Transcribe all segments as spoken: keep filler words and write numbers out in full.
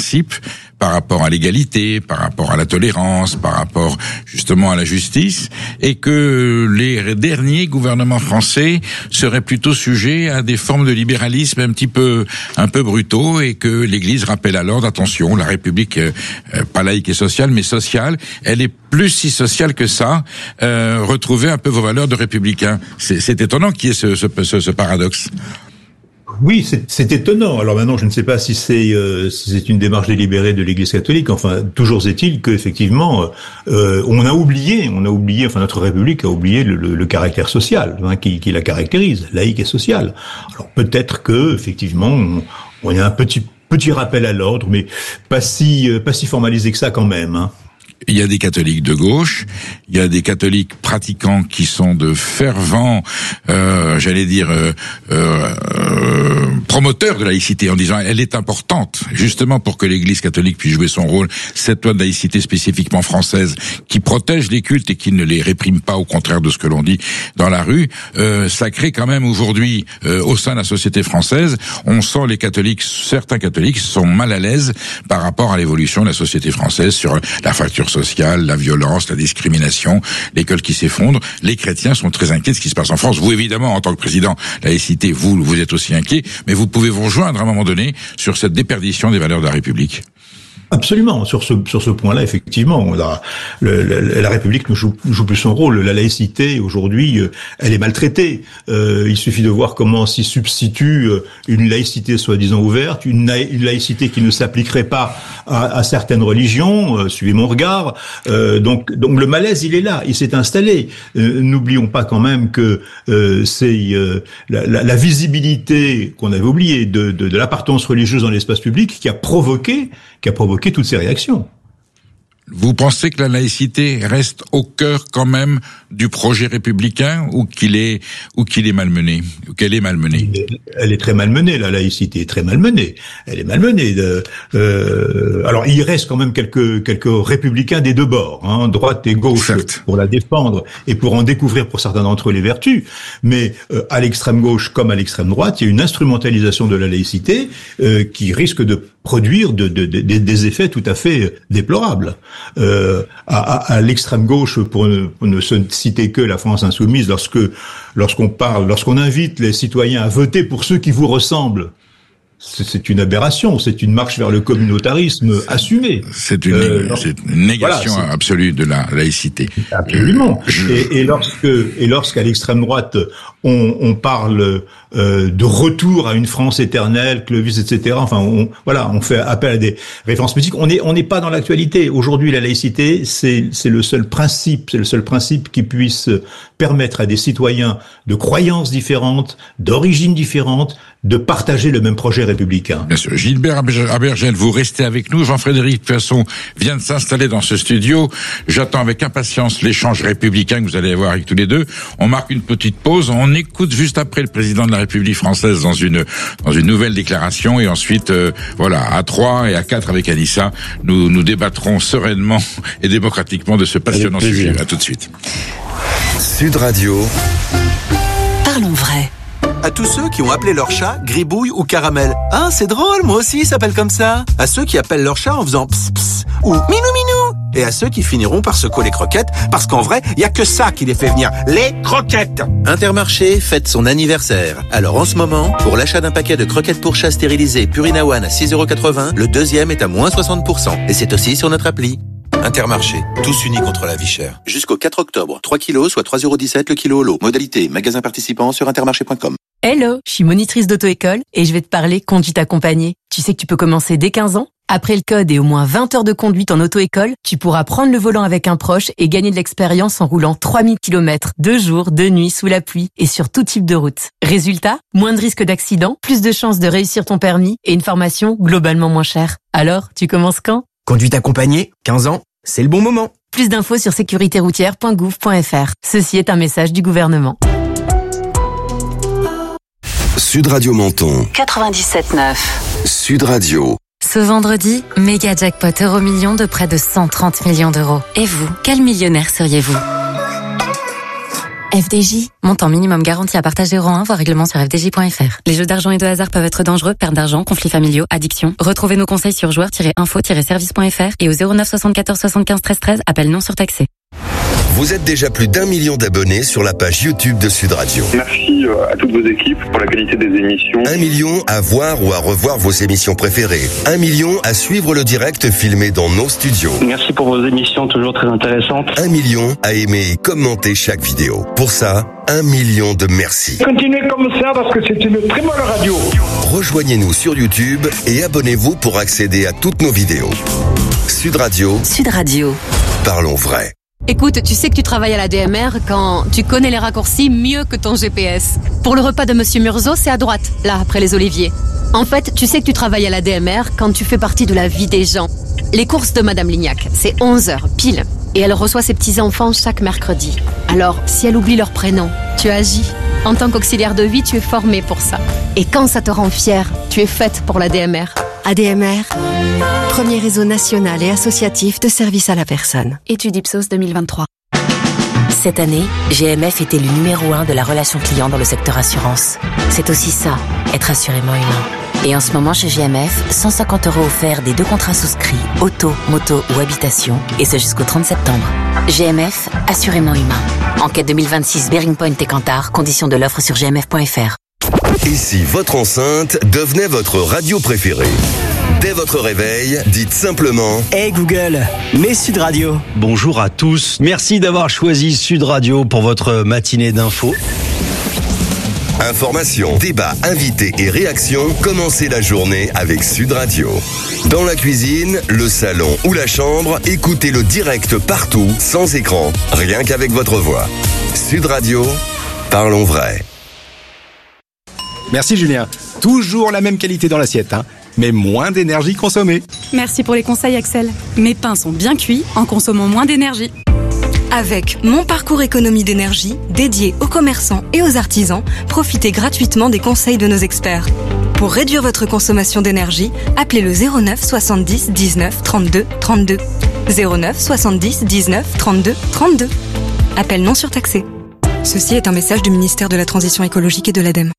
principes par rapport à l'égalité, par rapport à la tolérance, par rapport justement à la justice, et que les derniers gouvernements français seraient plutôt sujets à des formes de libéralisme un petit peu un peu brutaux, et que l'Église rappelle à l'ordre, attention, la République, euh, pas laïque et sociale, mais sociale, elle est plus si sociale que ça. Euh, retrouvez un peu vos valeurs de républicains. C'est, c'est étonnant qu'il y ait ce, ce, ce, ce paradoxe. Oui, c'est, c'est étonnant. Alors maintenant, je ne sais pas si c'est euh, si c'est une démarche délibérée de l'Église catholique. Enfin, toujours est-il qu'effectivement, euh, on a oublié, on a oublié, enfin notre République a oublié le, le, le caractère social, hein, qui, qui la caractérise, laïque et social. Alors peut-être que effectivement, on, on a un petit petit rappel à l'ordre, mais pas si pas si formalisé que ça quand même, hein. Il y a des catholiques de gauche, il y a des catholiques pratiquants qui sont de fervents, euh, j'allais dire, euh, euh, euh, promoteurs de laïcité, en disant elle est importante, justement pour que l'Église catholique puisse jouer son rôle. Cette loi de laïcité spécifiquement française, qui protège les cultes et qui ne les réprime pas, au contraire de ce que l'on dit dans la rue, euh, ça crée quand même aujourd'hui, euh, au sein de la société française, on sent les catholiques, certains catholiques sont mal à l'aise par rapport à l'évolution de la société française sur la fracture sociale, la violence, la discrimination, l'école qui s'effondre. Les chrétiens sont très inquiets de ce qui se passe en France. Vous, évidemment, en tant que président laïcité, vous, vous êtes aussi inquiet, mais vous pouvez vous rejoindre à un moment donné sur cette déperdition des valeurs de la République. Absolument, sur ce sur ce point-là, effectivement, la, le, la, la République ne joue, joue plus son rôle. La laïcité aujourd'hui, elle est maltraitée. Euh, il suffit de voir comment s'y substitue une laïcité soi-disant ouverte, une, une laïcité qui ne s'appliquerait pas à, à certaines religions. Euh, suivez mon regard. Euh, donc, donc le malaise, il est là, il s'est installé. Euh, n'oublions pas quand même que euh, c'est euh, la, la, la visibilité qu'on avait oubliée de, de, de l'appartenance religieuse dans l'espace public qui a provoqué, qui a provoqué toutes ces réactions. Vous pensez que la laïcité reste au cœur quand même du projet républicain, ou qu'il est ou qu'il est malmené, ou qu'elle est malmenée? Elle est très malmenée, la laïcité est très malmenée. Elle est malmenée. De, euh, alors il reste quand même quelques quelques républicains des deux bords, hein, droite et gauche, certes, pour la défendre et pour en découvrir pour certains d'entre eux les vertus. Mais euh, à l'extrême gauche comme à l'extrême droite, il y a une instrumentalisation de la laïcité euh, qui risque de produire de, de, de, des effets tout à fait déplorables. Euh, à, à, à l'extrême gauche, pour ne, pour ne citer que la France insoumise, lorsque lorsqu'on parle, lorsqu'on invite les citoyens à voter pour ceux qui vous ressemblent, c'est une aberration, c'est une marche vers le communautarisme assumé. C'est une, euh, c'est une négation voilà, absolue de la laïcité. Absolument. Je... Et, et lorsque, et lorsqu'à l'extrême droite, on, on parle euh, de retour à une France éternelle, Clovis, et cetera. Enfin, on, voilà, on fait appel à des références mythiques. On est, on n'est pas dans l'actualité. Aujourd'hui, la laïcité, c'est, c'est le seul principe, c'est le seul principe qui puisse permettre à des citoyens de croyances différentes, d'origines différentes, de partager le même projet républicain. Bien sûr. Gilbert Abergel, vous restez avec nous. Jean-Frédéric Poisson vient de s'installer dans ce studio. J'attends avec impatience l'échange républicain que vous allez avoir avec tous les deux. On marque une petite pause. On écoute juste après le président de la République française dans une dans une nouvelle déclaration, et ensuite, euh, voilà, à trois et à quatre avec Anissa, nous nous débattrons sereinement et démocratiquement de ce passionnant sujet. À tout de suite. Sud Radio. Parlons vrai. À tous ceux qui ont appelé leur chat Gribouille ou Caramel. Ah, c'est drôle, moi aussi, il s'appelle comme ça. À ceux qui appellent leur chat en faisant ps ps ou minou minou. Et à ceux qui finiront par se coller croquettes, parce qu'en vrai, il y a que ça qui les fait venir, les croquettes. Intermarché fête son anniversaire. Alors en ce moment, pour l'achat d'un paquet de croquettes pour chat stérilisées Purina One à six euros quatre-vingts, le deuxième est à moins soixante pour cent. Et c'est aussi sur notre appli. Intermarché, tous unis contre la vie chère. Jusqu'au quatre octobre, trois kilos, soit trois euros dix-sept le kilo au lot. Modalité, magasin participant sur intermarché point com. Hello, je suis monitrice d'auto-école et je vais te parler conduite accompagnée. Tu sais que tu peux commencer dès quinze ans? Après le code et au moins vingt heures de conduite en auto-école, tu pourras prendre le volant avec un proche et gagner de l'expérience en roulant trois mille kilomètres, deux jours, deux nuits, sous la pluie et sur tout type de route. Résultat, moins de risques d'accident, plus de chances de réussir ton permis et une formation globalement moins chère. Alors, tu commences quand? Conduite accompagnée, quinze ans, c'est le bon moment. Plus d'infos sur sécurité routière point gouv point f r. Ceci est un message du gouvernement. Sud Radio Menton. quatre-vingt-dix-sept neuf. Sud Radio. Ce vendredi, méga jackpot euro million de près de cent trente millions d'euros. Et vous, quel millionnaire seriez-vous ? F D J, montant minimum garanti à partager euro un, voire règlement sur f d j point f r. Les jeux d'argent et de hasard peuvent être dangereux, perte d'argent, conflits familiaux, addiction. Retrouvez nos conseils sur joueurs tiret info tiret service point f r et au zéro neuf soixante-quatorze soixante-quinze treize treize, appel non surtaxé. Vous êtes déjà plus d'un million d'abonnés sur la page YouTube de Sud Radio. Merci à toutes vos équipes pour la qualité des émissions. Un million à voir ou à revoir vos émissions préférées. Un million à suivre le direct filmé dans nos studios. Merci pour vos émissions toujours très intéressantes. Un million à aimer et commenter chaque vidéo. Pour ça, un million de merci. Continuez comme ça parce que c'est une très bonne radio. Rejoignez-nous sur YouTube et abonnez-vous pour accéder à toutes nos vidéos. Sud Radio. Sud Radio. Parlons vrai. Écoute, tu sais que tu travailles à la D M R quand tu connais les raccourcis mieux que ton G P S. Pour le repas de Monsieur Murzo, c'est à droite, là, après les oliviers. En fait, tu sais que tu travailles à la D M R quand tu fais partie de la vie des gens. Les courses de Madame Lignac, c'est onze heures, pile. Et elle reçoit ses petits-enfants chaque mercredi. Alors, si elle oublie leur prénom, tu agis. En tant qu'auxiliaire de vie, tu es formé pour ça. Et quand ça te rend fier, tu es faite pour la D M R. A D M R, premier réseau national et associatif de services à la personne. Étude Ipsos deux mille vingt-trois. Cette année, G M F était le numéro un de la relation client dans le secteur assurance. C'est aussi ça, être assurément humain. Et en ce moment chez G M F, cent cinquante euros offerts des deux contrats souscrits, auto, moto ou habitation, et ce jusqu'au trente septembre. G M F, assurément humain. Enquête deux mille vingt-six, Bearing Point et Kantar, conditions de l'offre sur g m f point f r. Et si votre enceinte devenait votre radio préférée? Dès votre réveil, dites simplement Hey Google, mets Sud Radio. Bonjour à tous, merci d'avoir choisi Sud Radio pour votre matinée d'infos. Information, débat, invités et réactions, commencez la journée avec Sud Radio. Dans la cuisine, le salon ou la chambre, écoutez le direct partout, sans écran, rien qu'avec votre voix. Sud Radio, parlons vrai. Merci Julien. Toujours la même qualité dans l'assiette, hein, mais moins d'énergie consommée. Merci pour les conseils Axel. Mes pains sont bien cuits en consommant moins d'énergie. Avec Mon Parcours Économie d'énergie, dédié aux commerçants et aux artisans, profitez gratuitement des conseils de nos experts. Pour réduire votre consommation d'énergie, appelez le zéro neuf soixante-dix dix-neuf trente-deux trente-deux. zéro neuf soixante-dix dix-neuf trente-deux trente-deux. Appel non surtaxé. Ceci est un message du ministère de la Transition écologique et de l'ADEME.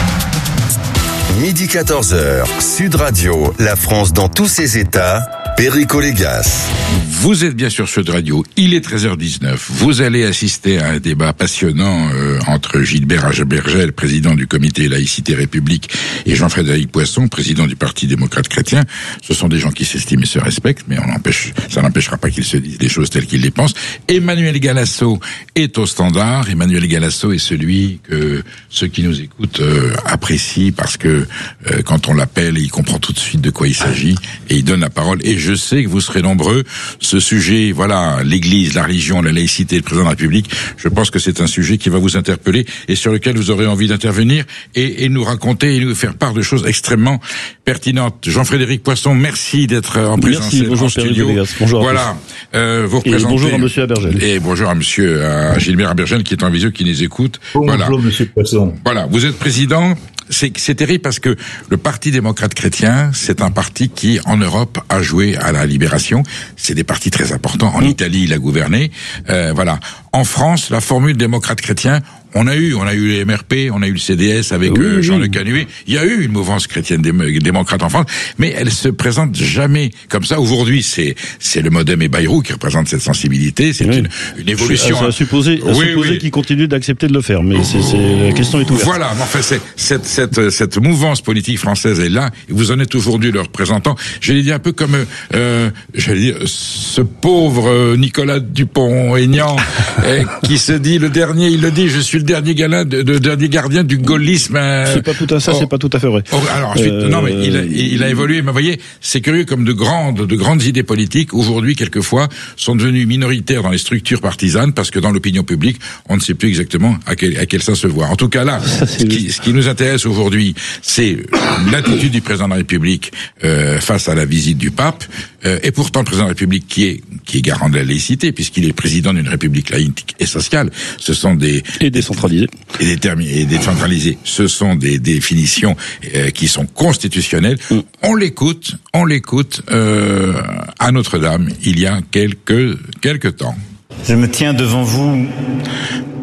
Midi quatorze heures, Sud Radio, la France dans tous ses états, Perico Légas. Vous êtes bien sûr Sud Radio, il est treize heures dix-neuf. Vous allez assister à un débat passionnant euh, entre Gilbert Abergel, président du comité Laïcité République, et Jean-Frédéric Poisson, président du Parti démocrate chrétien. Ce sont des gens qui s'estiment et se respectent, mais on empêche, ça n'empêchera pas qu'ils se disent les choses telles qu'ils les pensent. Emmanuel Galasso est au standard. Emmanuel Galasso est celui que ceux qui nous écoutent euh, apprécient parce que euh, quand on l'appelle, il comprend tout de suite de quoi il s'agit et il donne la parole. Et je sais que vous serez nombreux. Ce sujet, voilà, l'Église, la religion, la laïcité, le président de la République, je pense que c'est un sujet qui va vous interpeller et sur lequel vous aurez envie d'intervenir et, et nous raconter et nous faire part de choses extrêmement pertinentes. Jean-Frédéric Poisson, merci d'être en présence en studio. Bonjour à voilà, euh, vous représentez. Et bonjour à Monsieur Abergel. Et bonjour à Monsieur à Gilbert Abergel qui est en visio, qui nous écoute. Bonjour voilà. Monsieur Poisson. Voilà, vous êtes président. C'est, c'est terrible parce que le Parti démocrate chrétien, c'est un parti qui, en Europe, a joué à la libération. C'est des partis très importants. En mmh. Italie, il a gouverné. Euh, voilà. En France, la formule démocrate chrétien, on a eu, on a eu le M R P, on a eu le C D S avec oui, euh, Jean oui. Le Canuet. Il y a eu une mouvance chrétienne dé- démocrate en France, mais elle se présente jamais comme ça. Aujourd'hui, c'est c'est le Modem et Bayrou qui représentent cette sensibilité. C'est oui. une, une évolution. À, à supposer, à oui, supposer oui. qu'ils continuent d'accepter de le faire, mais c'est, c'est la question est ouverte. Voilà, mais enfin, c'est cette cette cette mouvance politique française est là. Et vous en êtes aujourd'hui le représentant. Je l'ai dit un peu comme, euh, j'allais dire, ce pauvre Nicolas Dupont-Aignan euh, qui se dit le dernier. Il le dit, je suis le dernier galin, de, de dernier gardien du gaullisme. Euh, c'est pas tout à ça, oh, c'est pas tout à fait vrai. Oh, alors ensuite, euh, non mais il a, il a évolué. Mais vous voyez, c'est curieux comme de grandes, de grandes idées politiques aujourd'hui quelquefois sont devenues minoritaires dans les structures partisanes parce que dans l'opinion publique, on ne sait plus exactement à quel, à quel sens se voir. En tout cas là, ça, ce, qui, ce qui nous intéresse aujourd'hui, c'est l'attitude du président de la République euh, face à la visite du pape. Euh, et pourtant, le président de la République qui est qui est garant de la laïcité puisqu'il est président d'une république laïque et sociale, ce sont des et décentralisés et des termes et décentralisés. Ce sont des définitions euh, qui sont constitutionnelles. Mm. On l'écoute, on l'écoute euh, à Notre-Dame il y a quelques quelques temps. Je me tiens devant vous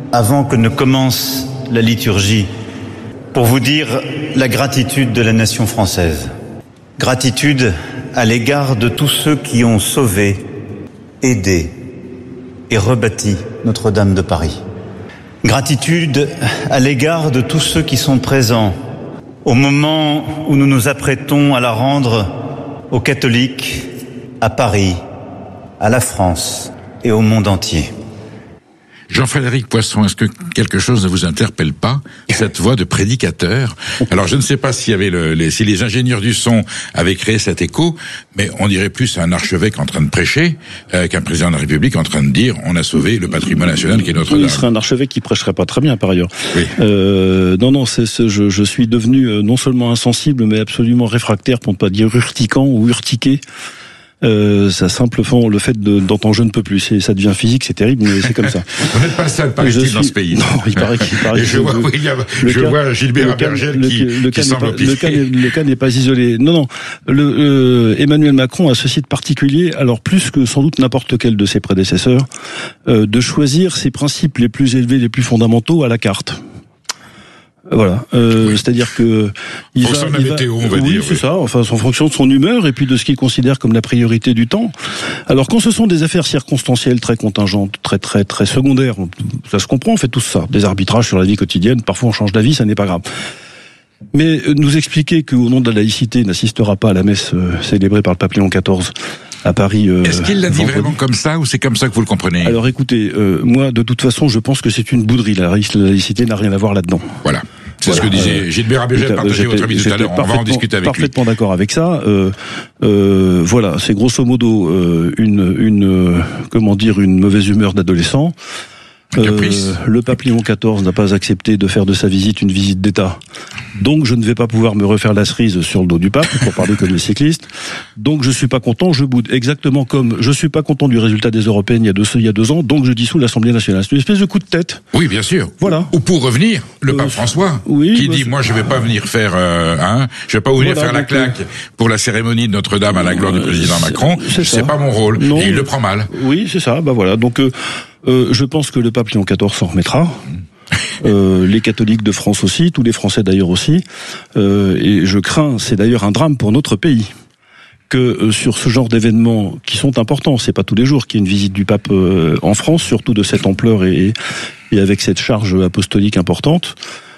avant que ne commence la liturgie, pour vous dire la gratitude de la nation française. Gratitude à l'égard de tous ceux qui ont sauvé, aidé et rebâti Notre-Dame de Paris. Gratitude à l'égard de tous ceux qui sont présents au moment où nous nous apprêtons à la rendre aux catholiques, à Paris, à la France et au monde entier. Jean-Frédéric Poisson, est-ce que quelque chose ne vous interpelle pas, cette voix de prédicateur? Alors, je ne sais pas s'il y avait le, les, si les ingénieurs du son avaient créé cet écho, mais on dirait plus un archevêque en train de prêcher euh, qu'un président de la République en train de dire on a sauvé le patrimoine national qui est Notre-Dame. Oui, il serait un archevêque qui prêcherait pas très bien, par ailleurs. Oui. Euh, non, non, c'est, c'est, je, je suis devenu euh, non seulement insensible, mais absolument réfractaire, pour ne pas dire urticant ou urtiqué. Euh, ça simplement le fait de, d'entendre je ne peux plus, c'est, ça devient physique, c'est terrible, mais c'est comme ça. Vous n'êtes pas seul, paraît-il, suis... dans ce pays. Non, il paraît qu'il paraît. Et je vois, oui, il y a, je cas, vois Gilbert Abergel qui, le qui semble pas, le, cas le cas n'est pas isolé. Non, non. Le, euh, Emmanuel Macron a ceci de particulier, alors plus que sans doute n'importe quel de ses prédécesseurs, euh, de choisir ses principes les plus élevés, les plus fondamentaux à la carte. Voilà, euh, oui. C'est-à-dire que il va, il va, météo, on va oui, dire. c'est oui. ça. Enfin, en fonction de son humeur et puis de ce qu'il considère comme la priorité du temps. Alors, quand ce sont des affaires circonstancielles, très contingentes, très très très secondaires, ça se comprend. On fait tout ça. Des arbitrages sur la vie quotidienne. Parfois, on change d'avis, ça n'est pas grave. Mais nous expliquer qu'au nom de la laïcité, il n'assistera pas à la messe euh, célébrée par le pape Léon quatorze à Paris. Euh, Est-ce qu'il l'a dit vendredi. vraiment comme ça ou c'est comme ça que vous le comprenez? Alors, écoutez, euh, moi, de toute façon, je pense que c'est une bouderie. La laïcité n'a rien à voir là-dedans. Voilà. C'est voilà. ce que disait Gilbert Abergel, partagez votre avis tout à l'heure, on va en discuter avec lui. Parfaitement d'accord avec ça. Euh, euh, voilà, c'est grosso modo euh, une, une euh, comment dire, une mauvaise humeur d'adolescent. Euh, le pape Léon quatorze n'a pas accepté de faire de sa visite une visite d'État. Donc je ne vais pas pouvoir me refaire la cerise sur le dos du pape, pour parler comme les cyclistes. Donc je suis pas content, je boude. Exactement comme je suis pas content du résultat des européennes il y a deux, il y a deux ans, donc je dissous l'Assemblée nationale. C'est une espèce de coup de tête. Oui, bien sûr. Voilà. Ou pour revenir, le pape euh, François, oui, qui bah, dit, moi je vais pas venir faire, euh, hein, je vais pas venir voilà, faire la claque pour la cérémonie de Notre-Dame à la gloire du président c'est, Macron. C'est, c'est pas mon rôle. Non, et il le prend mal. Oui, c'est ça. Bah voilà. Donc euh, euh, je pense que le pape Léon quatorze s'en remettra. Euh, les catholiques de France aussi, tous les Français d'ailleurs aussi, euh, et je crains, c'est d'ailleurs un drame pour notre pays, que euh, sur ce genre d'événements qui sont importants, c'est pas tous les jours qu'il y a une visite du pape euh, en France, surtout de cette ampleur et, et avec cette charge apostolique importante,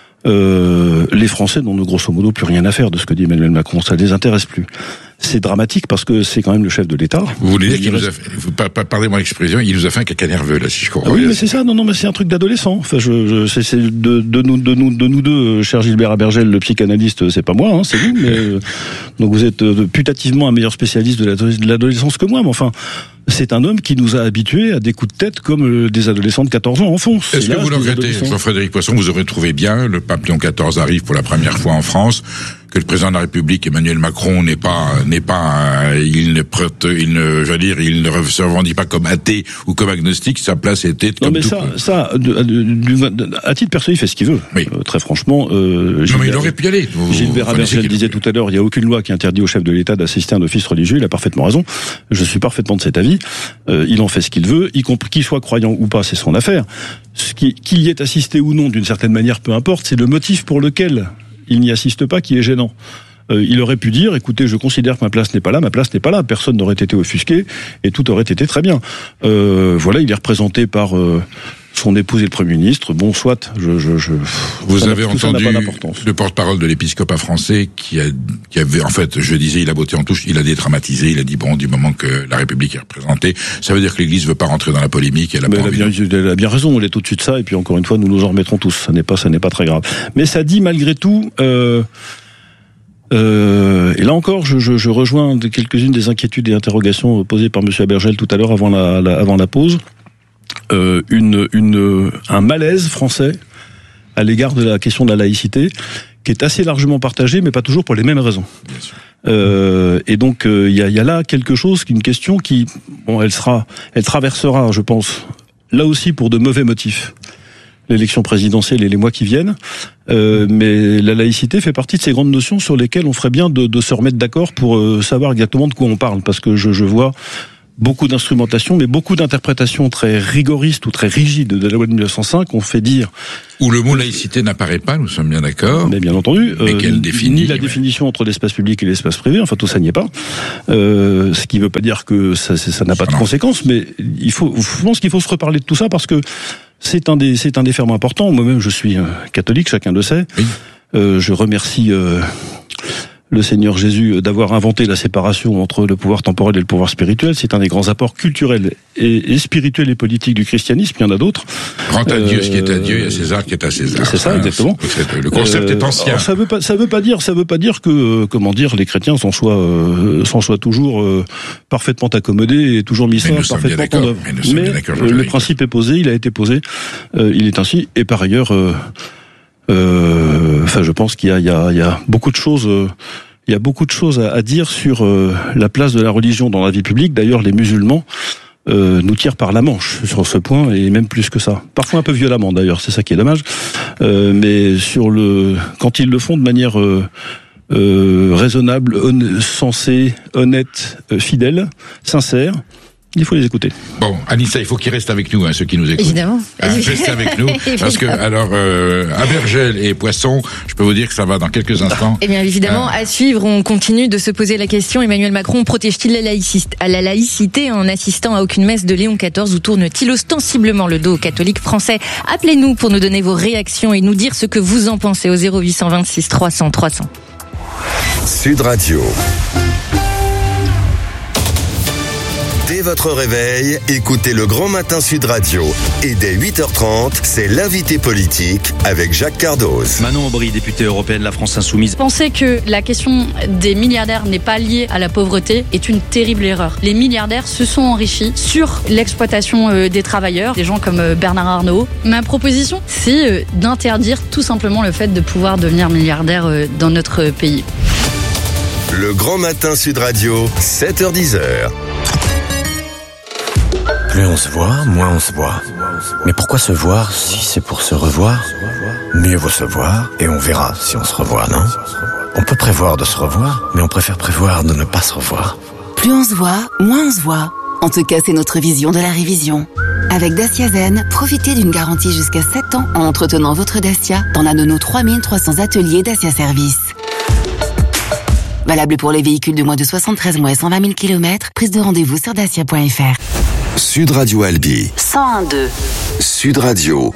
euh, les Français n'ont grosso modo plus rien à faire de ce que dit Emmanuel Macron, ça les intéresse plus. C'est dramatique parce que c'est quand même le chef de l'État. Vous voulez dire qu'il nous a fait, vous, pardonnez-moi l'expression, il nous a fait un caca nerveux, là, si je comprends bien. Ah oui, mais c'est ça, non, non, mais c'est un truc d'adolescent. Enfin, je, je c'est, c'est de, de nous, de nous, de nous deux, cher Gilbert Abergel, le psychanalyste, c'est pas moi, hein, c'est vous, mais, euh, donc vous êtes euh, putativement un meilleur spécialiste de l'adolescence que moi, mais enfin, c'est un homme qui nous a habitués à des coups de tête comme euh, des adolescents de quatorze ans en font. Est-ce que vous le regrettez, Jean-Frédéric Poisson, vous aurez trouvé bien, le pape Léon quatorze arrive pour la première fois en France, que le président de la République, Emmanuel Macron, n'est pas, n'est pas, euh, il ne prête, il ne, je veux dire, il ne se revendique pas comme athée ou comme agnostique, sa place était non, comme mais tout ça, peu. ça, de, de, de, à titre perso, il fait ce qu'il veut. Oui. Euh, très franchement, euh, non, mais il aurait pu y aller. Vous, Gilbert Abergel disait tout à l'heure, il n'y a aucune loi qui interdit au chef de l'État d'assister à un office religieux. Il a parfaitement raison. Je suis parfaitement de cet avis. Euh, il en fait ce qu'il veut, y compris qu'il soit croyant ou pas, c'est son affaire. Ce qui, qu'il y ait assisté ou non, d'une certaine manière, peu importe, c'est le motif pour lequel il n'y assiste pas qui est gênant. Euh, il aurait pu dire, écoutez, je considère que ma place n'est pas là, ma place n'est pas là, personne n'aurait été offusqué et tout aurait été très bien. Euh, voilà, il est représenté par euh, son épouse et le Premier ministre. Bon, soit, je... je, je Vous avez entendu le porte-parole de l'épiscopat français qui, a, qui avait, en fait, je disais, il a botté en touche, il a dédramatisé, il a dit, bon, du moment que la République est représentée, ça veut dire que l'Église veut pas rentrer dans la polémique. Elle a, Mais pas elle, a bien, elle a bien raison, elle est tout de suite ça, et puis encore une fois, nous nous en remettrons tous. Ça n'est pas, ça n'est pas très grave. Mais ça dit, malgré tout... Euh, Euh, et là encore, je, je, je rejoins quelques-unes des inquiétudes et interrogations posées par Monsieur Abergel tout à l'heure avant la, la, avant la pause. Euh, une, une, un malaise français à l'égard de la question de la laïcité, qui est assez largement partagé, mais pas toujours pour les mêmes raisons. Bien sûr. Euh, et donc, il euh, y, a, y a là quelque chose, une question qui, bon, elle sera, elle traversera, je pense, là aussi pour de mauvais motifs, l'élection présidentielle et les mois qui viennent, euh, mais la laïcité fait partie de ces grandes notions sur lesquelles on ferait bien de, de se remettre d'accord pour euh, savoir exactement de quoi on parle, parce que je, je vois beaucoup d'instrumentation, mais beaucoup d'interprétations très rigoristes ou très rigides de la loi de mille neuf cent cinq ont fait dire... Où le mot laïcité n'apparaît pas, nous sommes bien d'accord. Mais bien entendu. Mais euh, qu'elle définit. Ni la définition entre l'espace public et l'espace privé, enfin tout ça n'y est pas. Euh, ce qui ne veut pas dire que ça, ça n'a pas de conséquences, mais il faut, je pense qu'il faut se reparler de tout ça parce que c'est un des, c'est un des ferments importants. Moi-même, je suis catholique, chacun le sait. Oui. Euh, je remercie... Euh, le Seigneur Jésus d'avoir inventé la séparation entre le pouvoir temporel et le pouvoir spirituel. C'est un des grands apports culturels et, et spirituels et politiques du christianisme. Il y en a d'autres. Rends à Dieu euh, ce qui est à Dieu et à César qui est à César. C'est ça, exactement. Le concept euh, est ancien. Ça veut pas, ça veut pas dire, ça veut pas dire que, euh, comment dire, les chrétiens s'en soient, euh, s'en soient toujours euh, parfaitement accommodés et toujours mis ça parfaitement en œuvre. Mais, mais euh, le principe est posé, il a été posé, euh, il est ainsi. Et par ailleurs. Euh, Euh, enfin, je pense qu'il y a, il y a, il y a beaucoup de choses. Euh, il y a beaucoup de choses à, à dire sur euh, la place de la religion dans la vie publique. D'ailleurs, les musulmans euh, nous tirent par la manche sur ce point, et même plus que ça. Parfois un peu violemment, d'ailleurs. C'est ça qui est dommage. Euh, mais sur le, quand ils le font de manière euh, euh, raisonnable, hon- sensée, honnête, euh, fidèle, sincère. Il faut les écouter. Bon, Anissa, il faut qu'ils restent avec nous, hein, ceux qui nous écoutent. Évidemment. Hein, restez avec nous, parce que alors euh, Abergel et Poisson, je peux vous dire que ça va dans quelques instants. Eh bien, évidemment, hein. À suivre, on continue de se poser la question. Emmanuel Macron protège-t-il la laïcité, à la laïcité en assistant à aucune messe de Léon quatorze, ou tourne-t-il ostensiblement le dos aux catholiques français? Appelez-nous pour nous donner vos réactions et nous dire ce que vous en pensez au zéro huit cent vingt-six trois cents trois cents. Sud Radio. Dès votre réveil, écoutez le Grand Matin Sud Radio. Et dès huit heures trente, c'est l'invité politique avec Jacques Cardoz. Manon Aubry, députée européenne La France Insoumise. Penser que la question des milliardaires n'est pas liée à la pauvreté est une terrible erreur. Les milliardaires se sont enrichis sur l'exploitation des travailleurs, des gens comme Bernard Arnault. Ma proposition, c'est d'interdire tout simplement le fait de pouvoir devenir milliardaire dans notre pays. Le Grand Matin Sud Radio, sept heures dix. Plus on se voit, moins on se voit. Mais pourquoi se voir si c'est pour se revoir? Mieux vaut se voir et on verra si on se revoit, non? On peut prévoir de se revoir, mais on préfère prévoir de ne pas se revoir. Plus on se voit, moins on se voit. En tout cas, c'est notre vision de la révision. Avec Dacia Zen, profitez d'une garantie jusqu'à sept ans en entretenant votre Dacia dans l'un de nos trois mille trois cents ateliers Dacia Service. Valable pour les véhicules de moins de soixante-treize mois et cent vingt mille kilomètres. Prise de rendez-vous sur dacia point f r. Sud Radio Albi. cent un virgule deux. Sud Radio.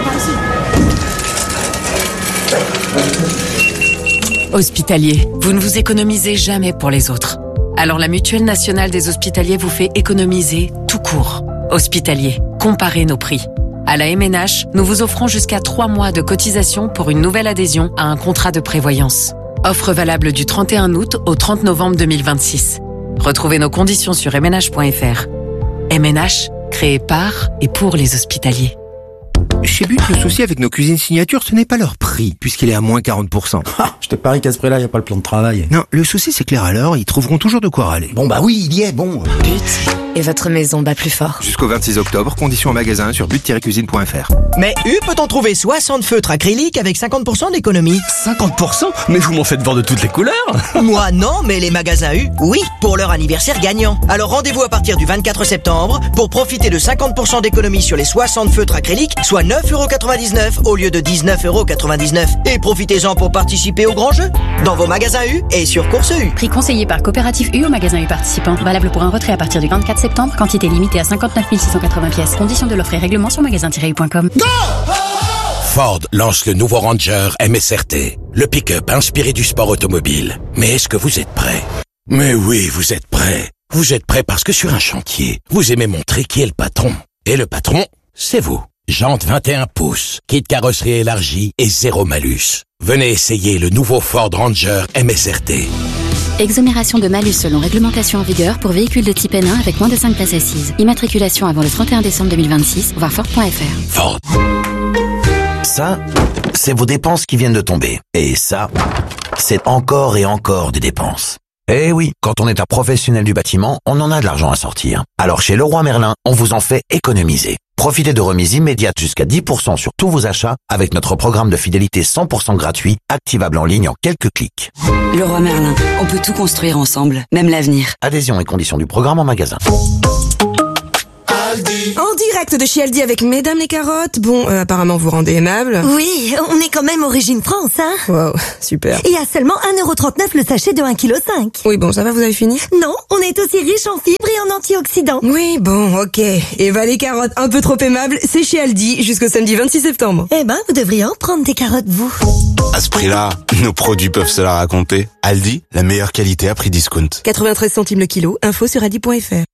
Hospitalier, vous ne vous économisez jamais pour les autres. Alors la Mutuelle Nationale des Hospitaliers vous fait économiser tout court. Hospitalier, comparez nos prix. À la M N H, nous vous offrons jusqu'à trois mois de cotisation pour une nouvelle adhésion à un contrat de prévoyance. Offre valable du trente et un août au trente novembre deux mille vingt-six. Retrouvez nos conditions sur m n h point f r. M N H, créé par et pour les hospitaliers. Chez But, le souci avec nos cuisines signatures, ce n'est pas leur prix, puisqu'il est à moins quarante pour cent. Ah, je te parie qu'à ce prix-là, il n'y a pas le plan de travail. Non, le souci c'est que les râleurs, ils trouveront toujours de quoi râler. Bon bah oui, il y est, bon. But, et votre maison bat plus fort. Jusqu'au vingt-six octobre, conditions en magasin sur but tiret cuisine point f r. Mais U peut en trouver soixante feutres acryliques avec cinquante pour cent d'économie. cinquante pour cent? Mais vous m'en faites voir de toutes les couleurs. Moi non, mais les magasins U, oui, pour leur anniversaire gagnant. Alors rendez-vous à partir du vingt-quatre septembre pour profiter de cinquante pour cent d'économie sur les soixante feutres acryliques, soit neuf euros quatre-vingt-dix-neuf au lieu de dix-neuf euros quatre-vingt-dix-neuf. Et profitez-en pour participer au grand jeu dans vos magasins U et sur Course U. Prix conseillé par Coopérative U au magasin U participant. Valable pour un retrait à partir du vingt-quatre septembre. Quantité limitée à cinquante-neuf mille six cent quatre-vingts pièces. Conditions de l'offre et règlement sur magasin tiret u point com. Ford lance le nouveau Ranger M S R T, le pick-up inspiré du sport automobile. Mais est-ce que vous êtes prêts? Mais oui, vous êtes prêts. Vous êtes prêts parce que sur un chantier, vous aimez montrer qui est le patron. Et le patron, c'est vous. Jantes vingt et un pouces, kit carrosserie élargie et zéro malus. Venez essayer le nouveau Ford Ranger M S R T. Exonération de malus selon réglementation en vigueur pour véhicules de type N un avec moins de cinq places assises. Immatriculation avant le trente et un décembre deux mille vingt-six, voir Ford point f r. Ford. Ça, c'est vos dépenses qui viennent de tomber. Et ça, c'est encore et encore des dépenses. Eh oui, quand on est un professionnel du bâtiment, on en a de l'argent à sortir. Alors chez Leroy Merlin, on vous en fait économiser. Profitez de remises immédiates jusqu'à dix pour cent sur tous vos achats avec notre programme de fidélité cent pour cent gratuit, activable en ligne en quelques clics. Leroy Merlin, on peut tout construire ensemble, même l'avenir. Adhésion et conditions du programme en magasin. En direct de chez Aldi avec Mesdames les carottes. Bon, euh, apparemment vous rendez aimable. Oui, on est quand même origine France, hein. Wow, super. Et à seulement un euro trente-neuf le sachet de un virgule cinq kilos. Oui, bon, ça va, vous avez fini? Non, on est aussi riche en fibres et en antioxydants. Oui, bon, ok. Eva les carottes, un peu trop aimable, c'est chez Aldi jusqu'au samedi vingt-six septembre. Eh ben, vous devriez en prendre des carottes, vous. À ce prix-là, nos produits peuvent se la raconter. Aldi, la meilleure qualité à prix discount. quatre-vingt-treize centimes le kilo, info sur aldi point f r.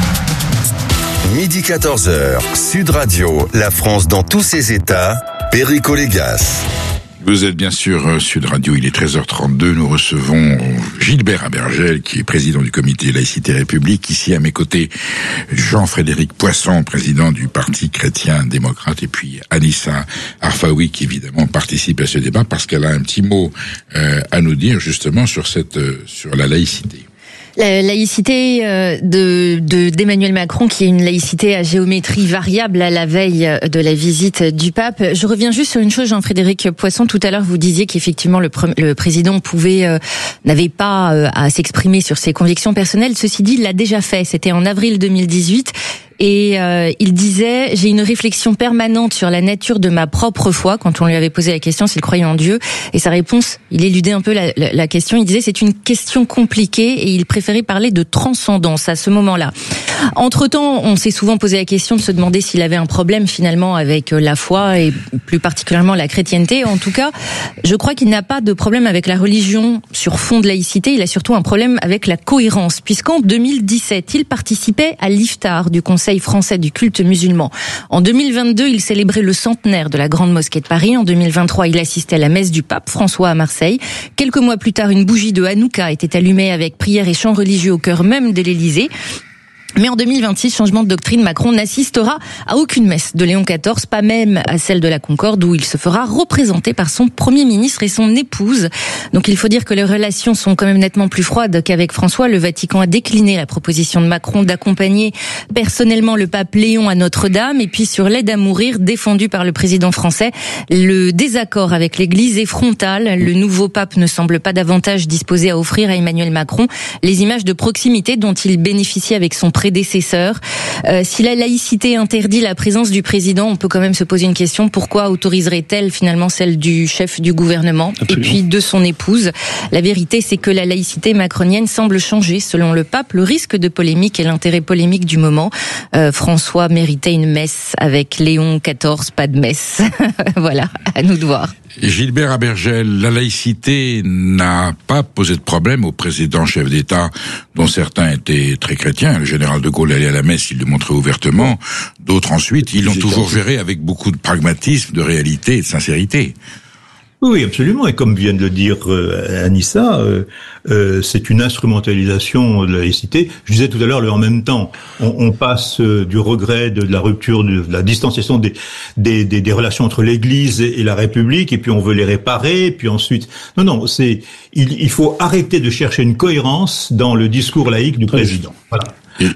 Midi quatorze heures, Sud Radio, la France dans tous ses états, Perico Légas. Vous êtes bien sûr euh, Sud Radio, il est treize heures trente-deux, nous recevons Gilbert Abergel, qui est président du comité Laïcité République, ici à mes côtés Jean-Frédéric Poisson, président du Parti chrétien démocrate, et puis Anissa Arfaoui, qui évidemment participe à ce débat parce qu'elle a un petit mot euh, à nous dire justement sur cette euh, sur la laïcité. La laïcité de, de d'Emmanuel Macron, qui est une laïcité à géométrie variable à la veille de la visite du pape. Je reviens juste sur une chose, Jean-Frédéric Poisson. Tout à l'heure, vous disiez qu'effectivement le, le président pouvait euh, n'avait pas euh, à s'exprimer sur ses convictions personnelles. Ceci dit, il l'a déjà fait. C'était en avril deux mille dix-huit. Et euh, il disait, j'ai une réflexion permanente sur la nature de ma propre foi, quand on lui avait posé la question s'il croyait en Dieu. Et sa réponse, il éludait un peu la, la, la question, il disait c'est une question compliquée et il préférait parler de transcendance à ce moment-là. Entre-temps, on s'est souvent posé la question de se demander s'il avait un problème finalement avec la foi et plus particulièrement la chrétienté. En tout cas, je crois qu'il n'a pas de problème avec la religion sur fond de laïcité, il a surtout un problème avec la cohérence, puisqu'en deux mille dix-sept, il participait à l'Iftar du Conseil français du culte musulman. En deux mille vingt-deux, il célébrait le centenaire de la Grande Mosquée de Paris. En deux mille vingt-trois, il assistait à la messe du pape François à Marseille. Quelques mois plus tard, une bougie de Hanouka était allumée avec prières et chants religieux au cœur même de l'Élysée. Mais en deux mille vingt-six, changement de doctrine, Macron n'assistera à aucune messe de Léon quatorze, pas même à celle de la Concorde, où il se fera représenter par son Premier ministre et son épouse. Donc il faut dire que les relations sont quand même nettement plus froides qu'avec François. Le Vatican a décliné la proposition de Macron d'accompagner personnellement le pape Léon à Notre-Dame. Et puis sur l'aide à mourir défendue par le président français, le désaccord avec l'Église est frontal. Le nouveau pape ne semble pas davantage disposé à offrir à Emmanuel Macron les images de proximité dont il bénéficie avec son prédécesseur. Euh, si la laïcité interdit la présence du président, on peut quand même se poser une question. Pourquoi autoriserait-elle finalement celle du chef du gouvernement Absolument. Et puis de son épouse? La vérité, c'est que la laïcité macronienne semble changer. Selon le pape, le risque de polémique et l'intérêt polémique du moment. Euh, François méritait une messe avec Léon quatorze, pas de messe. Voilà, à nous de voir. Gilbert Abergel, la laïcité n'a pas posé de problème au président chef d'État, dont certains étaient très chrétiens. Le général de Gaulle allait à la messe, il le montrait ouvertement. D'autres ensuite, ils l'ont toujours géré avec beaucoup de pragmatisme, de réalité et de sincérité. Oui, absolument. Et comme vient de le dire euh, Anissa, euh, euh, c'est une instrumentalisation de la laïcité. Je disais tout à l'heure, le en même temps, on, on passe euh, du regret de, de la rupture, de, de la distanciation des, des, des, des relations entre l'Église et, et la République, et puis on veut les réparer, puis ensuite... Non, non, c'est il, il faut arrêter de chercher une cohérence dans le discours laïque du président. Voilà.